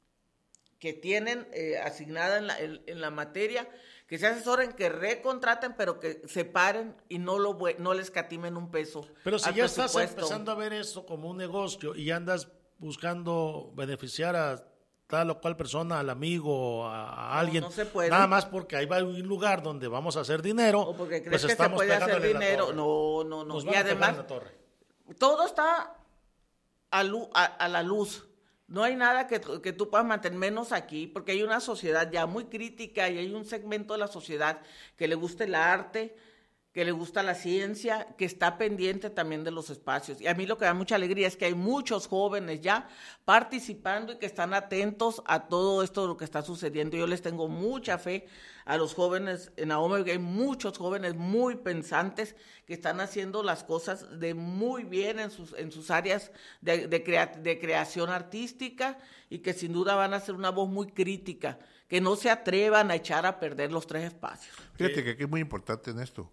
que tienen eh, asignada en la, en, en la materia, que se asesoren, que recontraten, pero que separen y no lo no les catimen un peso. Pero si ya estás empezando a ver eso como un negocio y andas buscando beneficiar a tal o cual persona, al amigo, a, a alguien, no, no se puede. Nada más porque ahí va un lugar donde vamos a hacer dinero, o porque crees pues que estamos se puede hacer dinero. La no, no, no. Nos y además, la torre. Todo está a, lu, a, a la luz. No hay nada que, que tú puedas mantener, menos aquí, porque hay una sociedad ya muy crítica y hay un segmento de la sociedad que le gusta el arte, que le gusta la ciencia, que está pendiente también de los espacios. Y a mí lo que da mucha alegría es que hay muchos jóvenes ya participando y que están atentos a todo esto de lo que está sucediendo. Yo les tengo mucha fe a los jóvenes en Ahome, que hay muchos jóvenes muy pensantes que están haciendo las cosas de muy bien en sus, en sus áreas de, de, crea, de creación artística, y que sin duda van a ser una voz muy crítica, que no se atrevan a echar a perder los tres espacios. Fíjate sí. que aquí es muy importante en esto.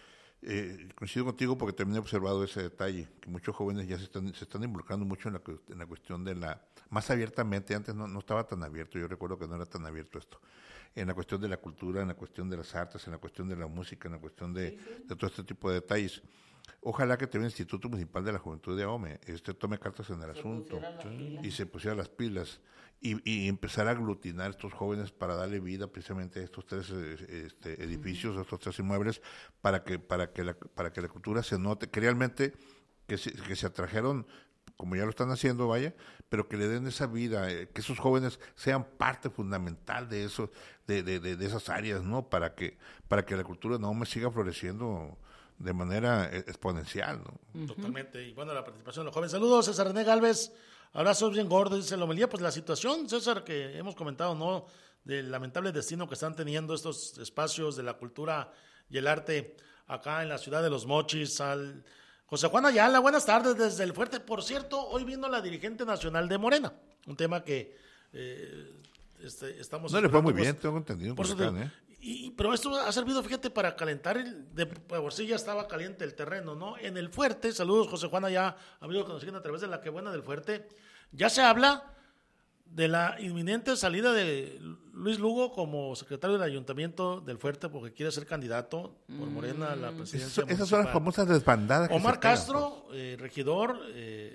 Eh, coincido contigo porque también he observado ese detalle, que muchos jóvenes ya se están, se están involucrando mucho en la, en la cuestión de la, más abiertamente, antes no, no estaba tan abierto, yo recuerdo que no era tan abierto esto, en la cuestión de la cultura, en la cuestión de las artes, en la cuestión de la música, en la cuestión de, sí, sí. de todo este tipo de detalles. Ojalá que también el Instituto Municipal de la Juventud de Ahome este, tome cartas en el se asunto y se pusiera las pilas y, y empezar a aglutinar estos jóvenes para darle vida precisamente a estos tres este, edificios, a estos tres inmuebles, para que para que la, para que la cultura se note, que realmente que se, que se atrajeron, como ya lo están haciendo, vaya, pero que le den esa vida, eh, que esos jóvenes sean parte fundamental de eso, de, de, de, de esas áreas, ¿no? Para que para que la cultura no me siga floreciendo de manera exponencial, ¿no? Totalmente. Y bueno, la participación de los jóvenes. Saludos, César René Galvez. Abrazos bien gordos, dice Lomelía. Pues la situación, César, que hemos comentado, ¿no? Del lamentable destino que están teniendo estos espacios de la cultura y el arte acá en la ciudad de Los Mochis. Al José Juan Ayala, buenas tardes desde el Fuerte. Por cierto, hoy vino la dirigente nacional de Morena. Un tema que eh, este, estamos... No le fue muy bien, tengo entendido. Por eso te, ¿eh? Y, pero esto ha servido, fíjate, para calentar, el, de por sí ya estaba caliente el terreno, ¿no? En el Fuerte, saludos José Juan allá, amigos que nos siguen a través de la que buena del Fuerte, ya se habla de la inminente salida de Luis Lugo como secretario del Ayuntamiento del Fuerte, porque quiere ser candidato por Morena a la presidencia Eso, esas son las famosas desbandadas. Omar Castro, eh, regidor, eh,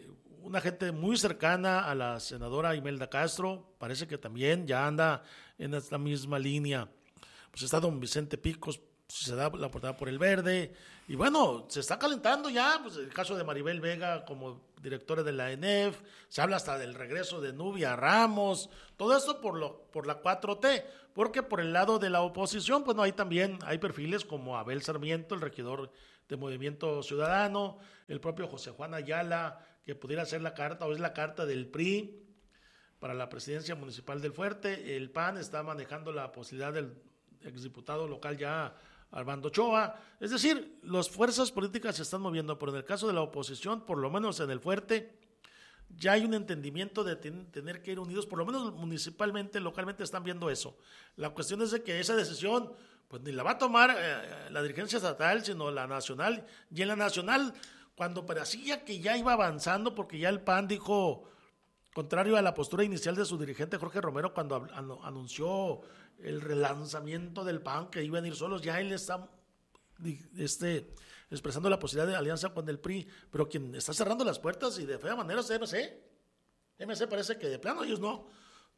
una gente muy cercana a la senadora Imelda Castro, parece que también ya anda en esta misma línea. Pues está don Vicente Picos, se da la portada por el Verde, y bueno, se está calentando ya, pues el caso de Maribel Vega como directora de la E N E F, se habla hasta del regreso de Nubia Ramos, todo esto por lo por la cuatro T, porque por el lado de la oposición, pues no, hay también, hay perfiles como Abel Sarmiento, el regidor de Movimiento Ciudadano, el propio José Juan Ayala, que pudiera ser la carta, o es la carta del P R I para la presidencia municipal del Fuerte. El P A N está manejando la posibilidad del exdiputado local ya Armando Ochoa. Es decir, las fuerzas políticas se están moviendo, pero en el caso de la oposición, por lo menos en el Fuerte, ya hay un entendimiento de ten, tener que ir unidos, por lo menos municipalmente, localmente están viendo eso. La cuestión es de que esa decisión, pues ni la va a tomar eh, la dirigencia estatal, sino la nacional. Y en la nacional, cuando parecía que ya iba avanzando, porque ya el P A N dijo, contrario a la postura inicial de su dirigente Jorge Romero, cuando anunció el relanzamiento del P A N, que iban a ir solos, ya él está este, expresando la posibilidad de alianza con el P R I, pero quien está cerrando las puertas y de fea manera es M C. M C parece que de plano ellos no,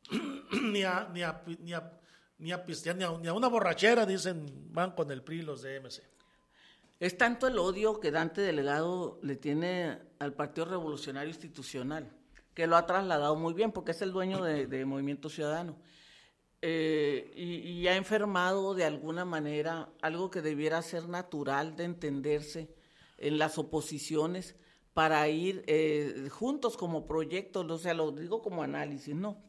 ni a, ni a, ni a, ni a pistear, ni a, ni a una borrachera, dicen, van con el P R I los de M C. Es tanto el odio que Dante Delgado le tiene al Partido Revolucionario Institucional, que lo ha trasladado muy bien, porque es el dueño de, de Movimiento Ciudadano. Eh, y, y ha enfermado de alguna manera algo que debiera ser natural de entenderse en las oposiciones para ir eh, juntos como proyecto, o sea, lo digo como análisis, ¿no?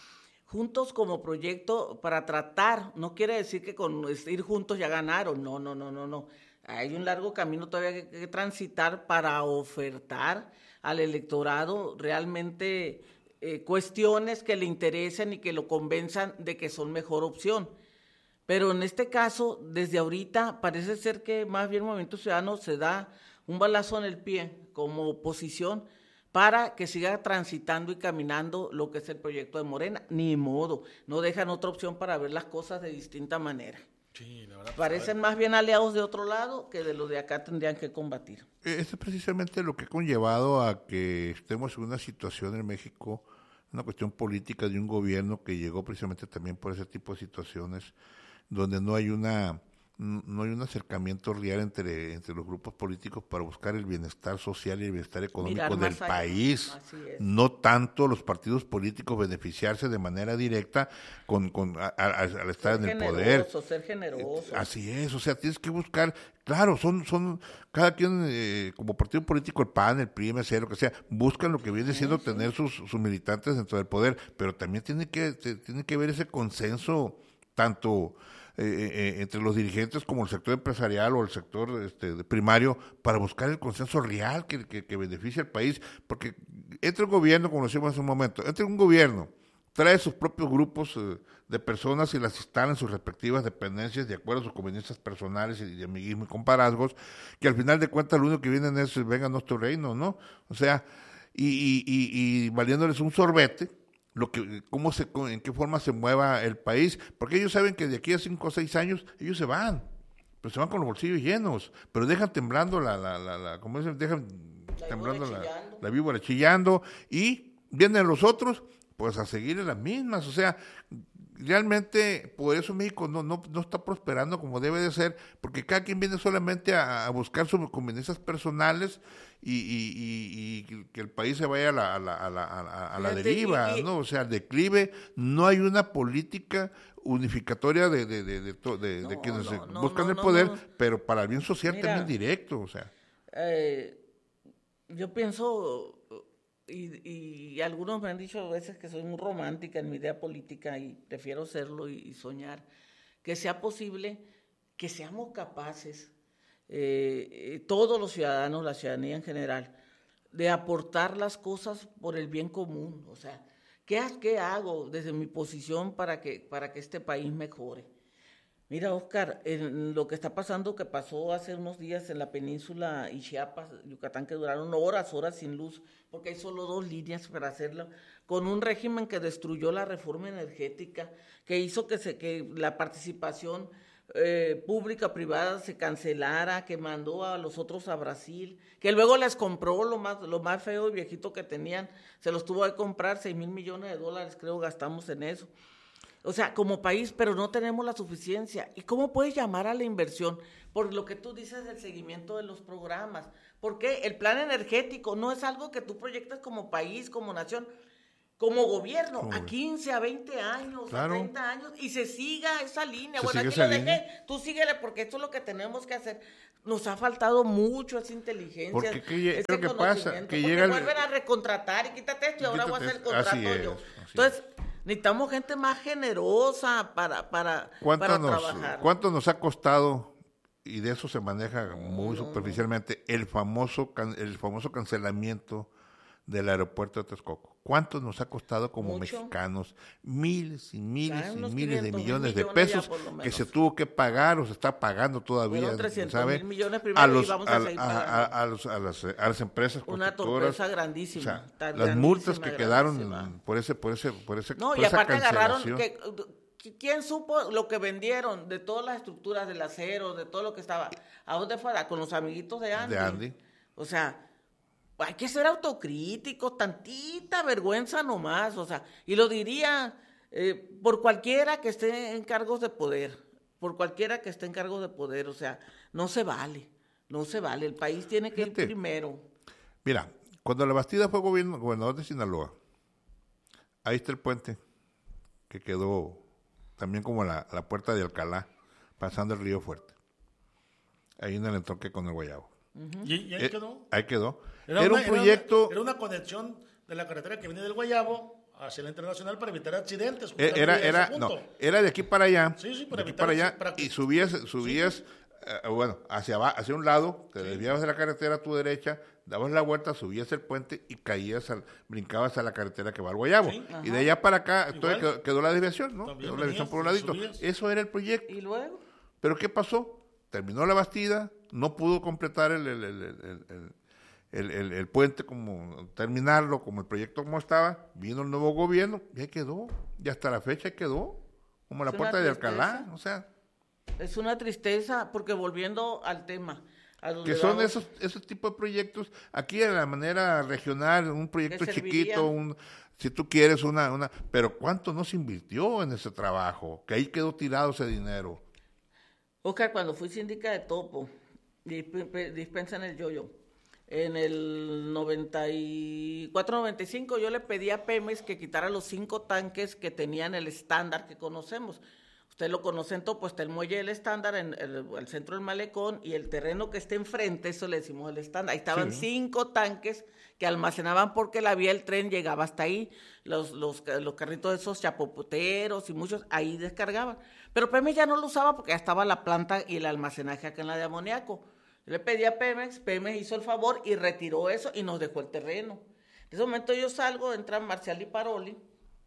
Juntos como proyecto para tratar, no quiere decir que con ir juntos ya ganaron, no, no, no, no, no. Hay un largo camino todavía que, que transitar para ofertar al electorado realmente eh, cuestiones que le interesen y que lo convenzan de que son mejor opción. Pero en este caso, desde ahorita, parece ser que más bien Movimiento Ciudadano se da un balazo en el pie como oposición para que siga transitando y caminando lo que es el proyecto de Morena. Ni modo, no dejan otra opción para ver las cosas de distinta manera. Sí, la verdad, parecen más bien aliados de otro lado que de los de acá tendrían que combatir. Eso es precisamente lo que ha conllevado a que estemos en una situación en México, una cuestión política de un gobierno que llegó precisamente también por ese tipo de situaciones, donde no hay una no hay un acercamiento real entre, entre los grupos políticos para buscar el bienestar social y el bienestar económico del allá. País, no tanto los partidos políticos beneficiarse de manera directa con, con a, a, al estar ser en el poder. Ser generoso. Así es, o sea, tienes que buscar, claro, son, son cada quien eh, como partido político, el P A N, el P R I, M C, lo que sea, buscan lo que viene siendo sí, sí. tener sus, sus militantes dentro del poder, pero también tiene que, tiene que ver ese consenso tanto Eh, eh, entre los dirigentes como el sector empresarial o el sector este, primario para buscar el consenso real que, que, que beneficie al país, porque entre un gobierno, como decíamos hace un momento, entre un gobierno, trae sus propios grupos eh, de personas y las instala en sus respectivas dependencias de acuerdo a sus conveniencias personales y de amiguismo y compadrazgos, que al final de cuentas lo único que vienen es venga nuestro reino, ¿no? O sea, y, y, y, y valiéndoles un sorbete, lo que, cómo se, en qué forma se mueva el país, porque ellos saben que de aquí a cinco o seis años ellos se van, pero se van con los bolsillos llenos, pero dejan temblando la, la, la, la como dicen, dejan la temblando la, la víbora chillando, y vienen los otros, pues a seguir en las mismas, o sea, realmente por eso México no, no, no está prosperando como debe de ser, porque cada quien viene solamente a, a buscar sus conveniencias personales y, y, y, y que el país se vaya a la, a la, a la, a la, a la deriva, ¿no? O sea, al declive, no hay una política unificatoria de, de, de, de, de, de, no, de quienes no, no, buscan no, el poder, no, no. pero para el bien social Mira, también directo, o sea. Eh, yo pienso... Y, y algunos me han dicho a veces que soy muy romántica en mi idea política y prefiero serlo y, y soñar, que sea posible que seamos capaces, eh, todos los ciudadanos, la ciudadanía en general, de aportar las cosas por el bien común. O sea, ¿qué, qué hago desde mi posición para que, para que este país mejore? Mira, Oscar, en lo que está pasando, que pasó hace unos días en la península y Chiapas, Yucatán, que duraron horas, horas sin luz, porque hay solo dos líneas para hacerlo, con un régimen que destruyó la reforma energética, que hizo que, se, que la participación eh, pública, privada, se cancelara, que mandó a los otros a Brasil, que luego les compró lo más, lo más feo y viejito que tenían, se los tuvo que comprar, seis mil millones de dólares creo gastamos en eso. O sea, como país, pero no tenemos la suficiencia. ¿Y cómo puedes llamar a la inversión? Por lo que tú dices del seguimiento de los programas. Porque el plan energético no es algo que tú proyectas como país, como nación, como gobierno, ¿Cómo? a quince, a veinte años, claro. a treinta años, y se siga esa línea. Se bueno, aquí lo dejé, línea. Tú síguele, porque esto es lo que tenemos que hacer. Nos ha faltado mucho esa inteligencia. Porque ¿qué, ese que pasa? Que porque llega el... vuelven a recontratar y quítate esto y ahora voy a hacer el contrato es, yo. Es, Entonces, necesitamos gente más generosa para, para, para nos, trabajar. ¿Cuánto nos ha costado, y de eso se maneja muy no, superficialmente, no. el famoso el famoso cancelamiento del aeropuerto de Texcoco? ¿Cuánto nos ha costado como Mucho. mexicanos? Miles y miles y miles de millones de pesos que se tuvo que pagar o se está pagando todavía, ¿sabe? Millones a, los, a, a, a, a, los, a, las, a las empresas Una torpeza grandísima. O sea, las grandísima, multas que quedaron por ese, por ese, por ese, no, por y esa aparte agarraron que, ¿Quién supo lo que vendieron de todas las estructuras del acero, de todo lo que estaba? ¿A dónde fue? Con los amiguitos de Andy. De Andy. O sea, hay que ser autocríticos, tantita vergüenza nomás, o sea, y lo diría eh, por cualquiera que esté en cargos de poder, por cualquiera que esté en cargos de poder, o sea, no se vale, no se vale, el país tiene que Fíjate, ir primero. Mira, cuando la Bastida fue gobierno, gobernador de Sinaloa, ahí está el puente, que quedó también como la, la puerta de Alcalá, pasando el Río Fuerte, ahí en el entronque con el Guayabo. Uh-huh. ¿Y, ¿Y ahí eh, quedó? Ahí quedó. Era, era una, un proyecto... Era una, era una conexión de la carretera que viene del Guayabo hacia la internacional para evitar accidentes. Era, era, no, era de aquí para allá, sí, sí, para de evitar, aquí para allá, para que, y subías, subías sí. eh, bueno, hacia, hacia un lado, te sí. desviabas de la carretera a tu derecha, dabas la vuelta, subías el puente y caías, al, brincabas a la carretera que va al Guayabo. Sí. Y de allá para acá entonces quedó, quedó la desviación, ¿no? Quedó la desviación por un ladito. Subías. Eso era el proyecto. ¿Y luego? ¿Pero qué pasó? Terminó la Bastida, no pudo completar el, el, el, el, el, el, el, el puente, como terminarlo, como el proyecto como estaba, vino el nuevo gobierno, y ahí quedó, y hasta la fecha quedó, como la puerta de Alcalá, o sea. Es una tristeza, porque volviendo al tema. Que son esos, esos tipos de proyectos, aquí de la manera regional, un proyecto chiquito, un, si tú quieres una, una, pero ¿cuánto no se invirtió en ese trabajo? Que ahí quedó tirado ese dinero. Oscar, cuando fui síndica de Topo, dispensa en el yoyo, en el noventa y cuatro noventa y cinco yo le pedí a Pemex que quitara los cinco tanques que tenían el estándar que conocemos. Usted lo conoce en Topo, está el muelle del estándar, en el, el centro del malecón, y el terreno que está enfrente, eso le decimos el estándar. Ahí estaban sí. cinco tanques que almacenaban porque la vía del tren llegaba hasta ahí, los, los, los carritos esos chapopoteros y muchos, ahí descargaban. Pero Pemex ya no lo usaba porque ya estaba la planta y el almacenaje acá en la de amoníaco. Yo le pedí a Pemex, Pemex hizo el favor y retiró eso y nos dejó el terreno. En ese momento yo salgo, entran Marcial y Paroli,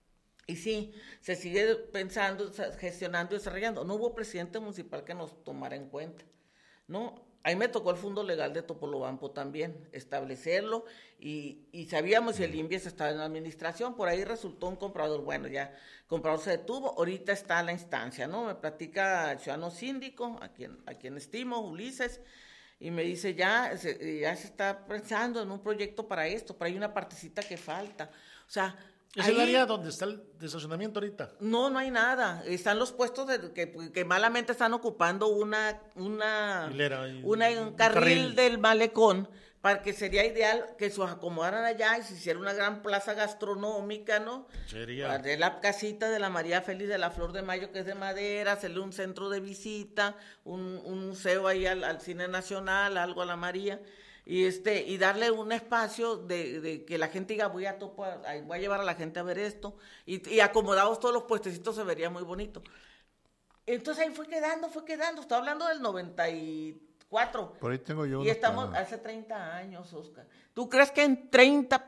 y sí, se sigue pensando, gestionando y desarrollando. No hubo presidente municipal que nos tomara en cuenta, ¿no? Ahí me tocó el Fondo Legal de Topolobampo también, establecerlo, y, y sabíamos si el INVIES estaba en la administración, por ahí resultó un comprador, bueno, ya, el comprador se detuvo, ahorita está la instancia, ¿no? Me platica el ciudadano síndico, a quien, a quien estimo, Ulises, y me dice, ya se, ya se está pensando en un proyecto para esto, pero hay una partecita que falta, o sea... ¿Es el área donde está el estacionamiento ahorita? No, no hay nada. Están los puestos de, que, que malamente están ocupando una, una, Hilera y, una un carril, carril del malecón, para que sería ideal que se acomodaran allá y se hiciera una gran plaza gastronómica, ¿no? Sería. De la casita de la María Félix de la Flor de Mayo, que es de madera, hacerle un centro de visita, un, un museo ahí al, al Cine Nacional, algo a la María. Y este y darle un espacio de, de que la gente diga, voy a topo, voy a llevar a la gente a ver esto, y, y acomodados todos los puestecitos se vería muy bonito. Entonces ahí fue quedando, fue quedando, estoy hablando del noventa y cuatro. Por ahí tengo yo. Y estamos planes. Hace treinta años, Oscar. ¿Tú crees que en treinta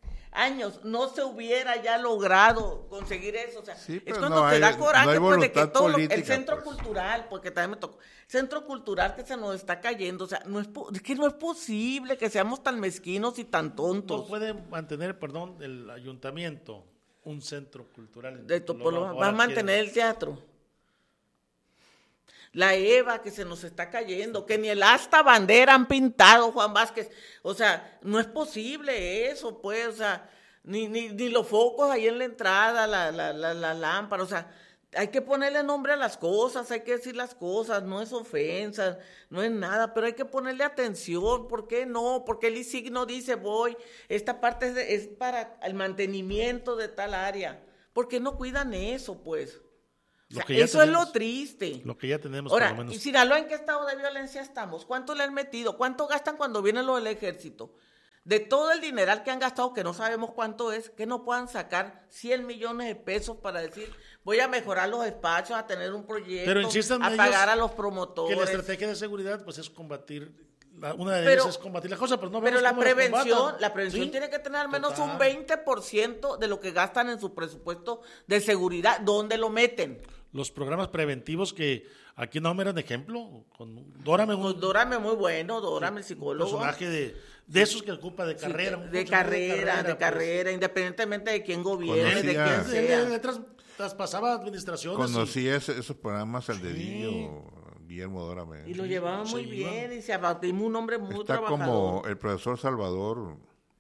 años no se hubiera ya logrado conseguir eso? O sea, sí, es cuando no te hay, da coraje, no pues, de que todo política, lo, el centro pues. cultural, porque también me tocó, centro cultural que se nos está cayendo, o sea, no es, es que no es posible que seamos tan mezquinos y tan tontos. No puede mantener, perdón, el ayuntamiento un centro cultural. De Topolobampo, va a mantener el teatro. La Eva que se nos está cayendo, que ni el asta bandera han pintado, Juan Vázquez. O sea, no es posible eso, pues, o sea, ni, ni, ni los focos ahí en la entrada, la, la, la, la lámpara, o sea, hay que ponerle nombre a las cosas, hay que decir las cosas, no es ofensa, no es nada, pero hay que ponerle atención. ¿Por qué no? Porque el I S I G no dice voy, esta parte es, de, es para el mantenimiento de tal área. ¿Por qué no cuidan eso, pues? O sea, eso tenemos, es lo triste. Lo que ya tenemos. Ahora, por lo menos. ¿y Sinaloa en qué estado de violencia estamos? ¿Cuánto le han metido? ¿Cuánto gastan cuando vienen los del ejército? De todo el dineral que han gastado, que no sabemos cuánto es, que no puedan sacar cien millones de pesos para decir, voy a mejorar los despachos, a tener un proyecto, Pero insisten a pagar a los promotores. Que la estrategia de seguridad pues es combatir, la, una de pero, ellas es combatir las cosas, pero no Pero la cómo prevención, la prevención ¿sí? tiene que tener al menos Total. un veinte por ciento de lo que gastan en su presupuesto de seguridad. ¿Dónde lo meten? Los programas preventivos que aquí no me eran ejemplo, con Dórame, Pues Dórame muy bueno, Dórame el psicólogo. Un personaje de, de esos que ocupa de carrera. Sí, un de, carrera, de carrera, de pues. carrera, independientemente de quién gobierne, Conocía, de quién sea. De, tras, traspasaba administraciones. Conocía y, ese, esos programas al sí. dedillo, Guillermo Dórame. Y lo llevaba muy sí, bien, iba. y se abatimos un hombre muy Está trabajador. como el profesor Salvador,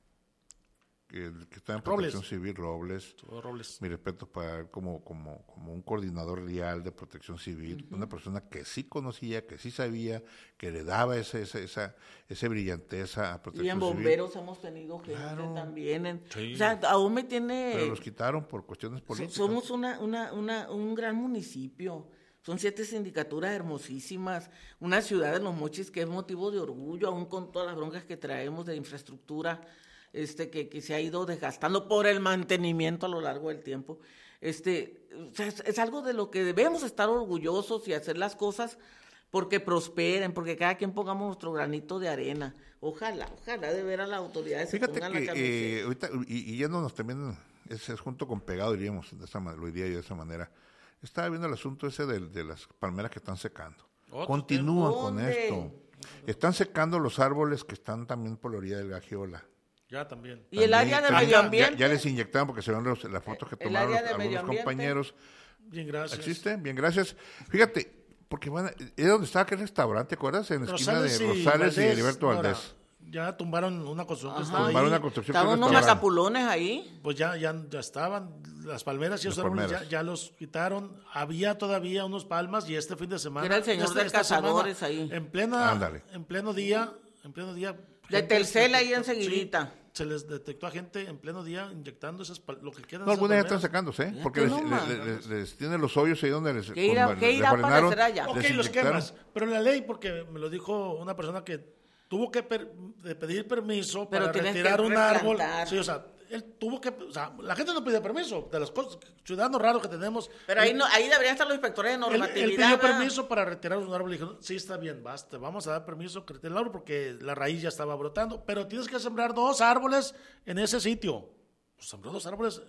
que, que está en Robles. Protección Civil, Robles. Robles. Mi respeto para él como, como, como un coordinador real de Protección Civil, uh-huh. Una persona que sí conocía, que sí sabía, que le daba ese, ese, esa, ese brillanteza a Protección Civil. Y en bomberos cemos tenido gente claro. también. En, sí. O sea, aún me tiene... Pero los quitaron por cuestiones políticas. Somos una, una, una, un gran municipio. Son siete sindicaturas hermosísimas, una ciudad de Los Mochis que es motivo de orgullo, aún con todas las broncas que traemos de infraestructura este que, que se ha ido desgastando por el mantenimiento a lo largo del tiempo. Este, o sea, es, es algo de lo que debemos estar orgullosos y hacer las cosas porque prosperen, porque cada quien pongamos nuestro granito de arena. Ojalá, ojalá de ver a las autoridades se Fíjate pongan que, la camiseta. Eh, ahorita, y, y yéndonos también, es, es junto con pegado, diríamos, de esa, lo diría yo de esa manera. Estaba viendo el asunto ese de, de las palmeras que están secando. Continúan con esto. Están secando los árboles que están también por la orilla del Gagiola. Ya también. Y también, el área de medio ambiente. Ya, ya les inyectaron porque se ven los, las fotos que tomaron los, algunos compañeros. Bien, gracias. ¿Existe? Bien, gracias. Fíjate, porque bueno, es donde estaba aquel restaurante, ¿te acuerdas? En la Rosales esquina de Rosales y, Valdés, y Heriberto Valdés. Ya tumbaron una construcción. Ajá, tumbaron una construcción. Estaban unos mazapulones ahí. Pues ya, ya, ya estaban las palmeras y esos árboles ya, ya los quitaron. Había todavía unos palmas y este fin de semana. Era el señor esta, de cazadores semana, ahí. En plena, Ándale. en pleno día, en pleno día. De Telcel ahí enseguidita. Sí, se les detectó a gente en pleno día inyectando esas lo que quedan. No, algunas ya están sacándose, ¿eh? Porque les, no, les, les, les tienen los hoyos ahí donde les, ¿Qué irá, con, ¿qué les irá frenaron, para allá? Ok, los quemas. Pero la ley, porque me lo dijo una persona que tuvo que per, de pedir permiso pero para retirar un árbol. Sí, o sea, él tuvo que, o sea, la gente no pide permiso, de las cosas, ciudadanos raros que tenemos. Pero él, ahí no, ahí deberían estar los inspectores de normatividad. Él, él pidió permiso para retirar un árbol y dijo, sí, está bien, basta, vamos a dar permiso que retire el árbol porque la raíz ya estaba brotando, pero tienes que sembrar dos árboles en ese sitio. Pues sembró dos árboles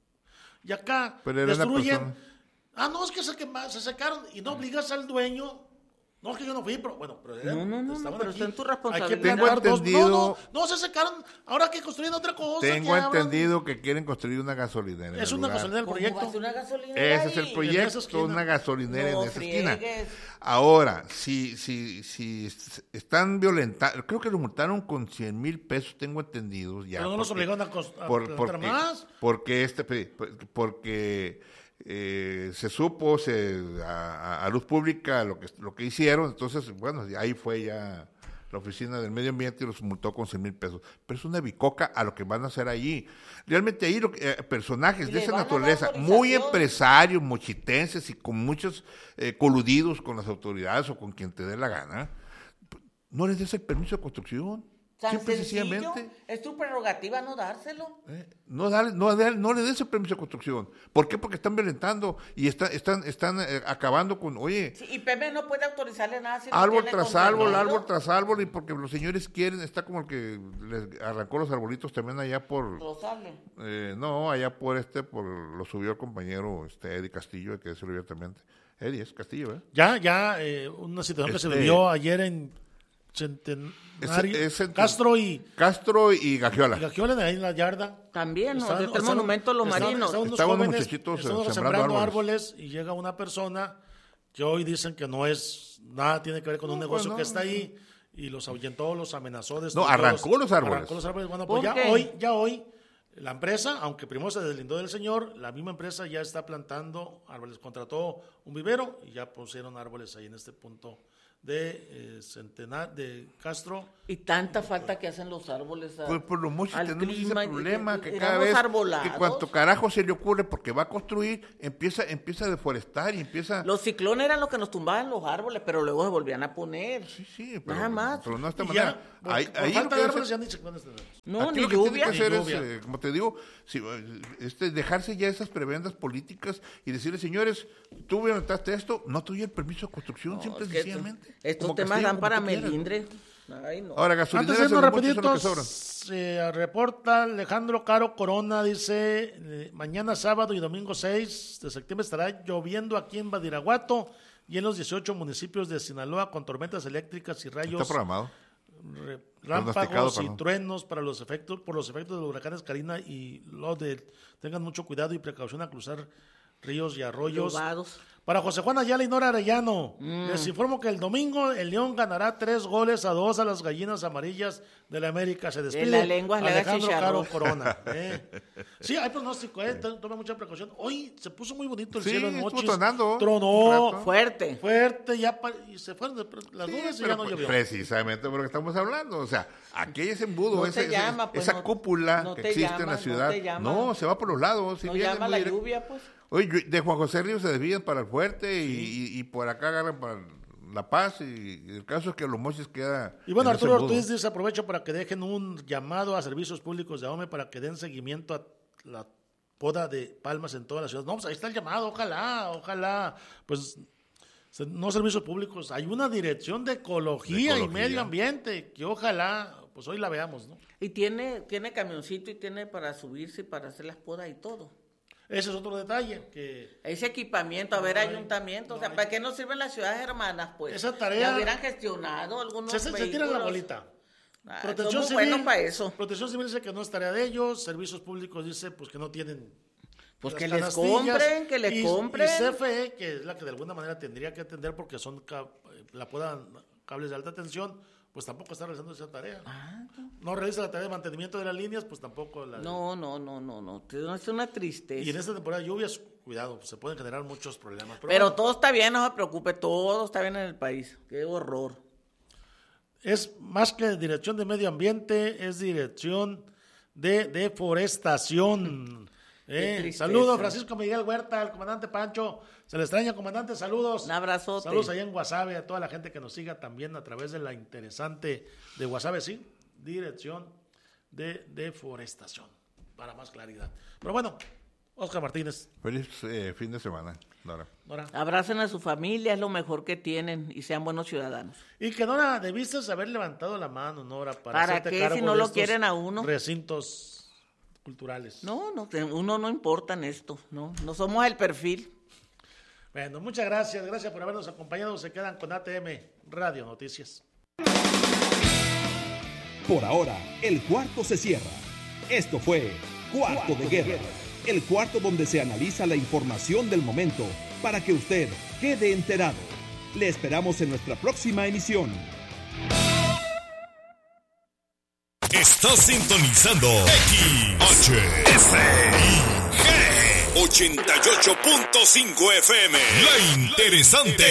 y acá pero destruyen. Ah, no, es que se, quema, se secaron y no obligas al dueño. No, es que yo no fui, pero bueno, pero no, no, no, no pero está en tu responsabilidad. Hay que tengo entendido, dos, no, no, no se secaron, ahora que construyen otra cosa. Tengo entendido hablan. que quieren construir una gasolinera. Es una gasolinera el proyecto. Una gasolinera Ese es el proyecto, una gasolinera no en esa friegues. esquina. Ahora, si, si, si están violentando, creo que lo multaron con cien mil pesos, tengo entendido. Ya, pero no porque, los obligaron a, cost- a por, porque, más. Porque este, porque Eh, se supo se, a, a luz pública lo que lo que hicieron, entonces bueno, ahí fue ya la oficina del medio ambiente y los multó con cien mil pesos, pero es una bicoca a lo que van a hacer allí. Realmente ahí lo que, eh, personajes de esa naturaleza, muy empresarios, mochitenses y con muchos eh, coludidos con las autoridades o con quien te dé la gana, no les des el permiso de construcción. Tan Simple sencillo, sencillamente. Es tu prerrogativa no dárselo. Eh, no, dale, no, dale, no le des el permiso de construcción. ¿Por qué? Porque están violentando y está, están, están eh, acabando con, oye... Sí, y P M no puede autorizarle nada. Si árbol no tras árbol, árbol tras árbol, y porque los señores quieren, está como el que les arrancó los arbolitos también allá por... Rosales. Eh, no, allá por este, por lo subió el compañero este Eddie Castillo, que decirlo abiertamente. Eddie es Castillo, ¿eh? Ya, ya, eh, una situación este, que se vivió ayer en... Centenario, es, es Castro y Castro y Gagiola. Y Gagiola de ahí en la yarda. También, ¿no? Desde el monumento a los marinos. Estaban unos muchachitos sembrando, sembrando árboles. árboles y llega una persona que hoy dicen que no es, nada tiene que ver con un no, negocio pues no, que está ahí, y los ahuyentó, los amenazó. No, arrancó los árboles. Arrancó los árboles. Bueno, pues ya qué? hoy, ya hoy, la empresa, aunque primero se deslindó del señor, la misma empresa ya está plantando árboles, contrató un vivero y ya pusieron árboles ahí en este punto de eh, Centenar, de Castro. Y tanta falta que hacen los árboles a, Pues por lo mucho al tenemos ese clima, y- problema y- que éramos cada vez arbolados. que cuanto carajo se le ocurre porque va a construir, empieza empieza a deforestar y empieza... Los ciclones eran los que nos tumbaban los árboles, pero luego se volvían a poner. Sí, sí, pero, Nada más. pero no de esta Y manera. ya, por, Ahí- por ahí lo falta que de debe árboles ser- ya ni ciclones tenemos. No, Aquí ni lo que lluvia. tiene que hacer Ni es, lluvia. eh, como te digo, si, este, dejarse ya esas prebendas políticas y decirle, señores, tú violentaste esto, no te doy el permiso de construcción, No, simple y es que sencillamente. estos Como temas castigo, dan como para tú quieras, ¿no? melindre. Ay, no. Ahora, Antes gasolineras de en irnos los mochis son lo que sobran. rapiditos, se reporta Alejandro Caro Corona, dice, eh, mañana sábado y domingo seis de septiembre estará lloviendo aquí en Badiraguato y en los dieciocho municipios de Sinaloa con tormentas eléctricas y rayos, Está programado. re- Pronosticado, rámpagos y perdón. truenos para los efectos, por los efectos de los huracanes Karina y Lodel. Tengan mucho cuidado y precaución a cruzar ríos y arroyos. Lobados. Para José Juan Ayala y Nora Arellano, Mm. les informo que el domingo el León ganará tres goles a dos a las gallinas amarillas de la América. Se despide la lengua le haga Alejandro Caro chicharrón. Corona. eh. Sí, hay pronóstico, eh. Tome mucha precaución. Hoy se puso muy bonito el Sí, cielo en estuvo Mochis. tronando un Tronó rato. Fuerte. fuerte, ya pa- y se fueron de- las Sí, nubes y pero ya no pues, llovió. precisamente por lo que estamos hablando. O sea, aquí hay ese embudo, No ese- te ese- llama, pues, esa no- cúpula no que te existe en llama, la no ciudad. te llama. No, se va por los lados. sí, No viene llama muy la directo. lluvia, pues. Oye, yo- de Juan José Ríos se desvían para el Fuerte y, y- y por acá agarran para La Paz. Y, y el caso es que los Mochis queda. Y bueno, en ese Arturo embudo. Ortiz dice, aprovecho para que dejen un llamado a servicios públicos de A O M E para que den seguimiento a la poda de palmas en toda la ciudad. No, pues ahí está el llamado, ojalá, ojalá, pues se- no servicios públicos, hay una dirección de ecología, De y ecología. medio ambiente, que ojalá, pues hoy la veamos, ¿no? Y tiene, tiene camioncito y tiene para subirse y para hacer las podas y todo. Ese es otro detalle, que Ese equipamiento, a ver, No hay, ayuntamiento, o sea, no hay. ¿para qué nos sirven las ciudades hermanas, pues? Esa tarea- Ya hubieran gestionado algunos se, se, se tiran la vehículos. bolita. Ah, Protección somos buenos civil, para eso. Protección Civil dice que no es tarea de ellos, servicios públicos dice pues que no tienen. Pues las que les canastillas, compren, que les y, compren. Y C F E, que es la que de alguna manera tendría que atender porque son ca- la puedan cables de alta tensión, pues tampoco está realizando esa tarea. No realiza la tarea de mantenimiento de las líneas, pues tampoco la. No, no, no, no, no. Es una tristeza. Y en esta temporada de lluvias, cuidado, pues, se pueden generar muchos problemas. Pero, Pero bueno, todo está bien, no se preocupe, todo está bien en el país. Qué horror. es más que dirección de medio ambiente, es dirección de deforestación. Qué Eh, tristeza. saludos, Francisco Miguel Huerta, el comandante Pancho. Se le extraña, comandante. Saludos. Un abrazote. Saludos allá en Guasave, a toda la gente que nos siga también a través de la interesante de Guasave, sí. Dirección de deforestación. Para más claridad. Pero bueno, Oscar Martínez. Feliz eh, fin de semana, Nora. Nora. Abracen a su familia, es lo mejor que tienen y sean buenos ciudadanos. Y que Nora, debiste haber levantado la mano, Nora, para, ¿Para hacerte qué, cargo si no de lo estos quieren a uno? recintos culturales. No, no, te- uno no importa en esto, no, no somos el perfil. Bueno, muchas gracias, gracias por habernos acompañado. Se quedan con A T M Radio Noticias. Por ahora, el cuarto se cierra. Esto fue Cuarto de Guerra, el cuarto donde se analiza la información del momento para que usted quede enterado. Le esperamos en nuestra próxima emisión. Estás sintonizando X H S I G ochenta y ocho punto cinco F M. La interesante.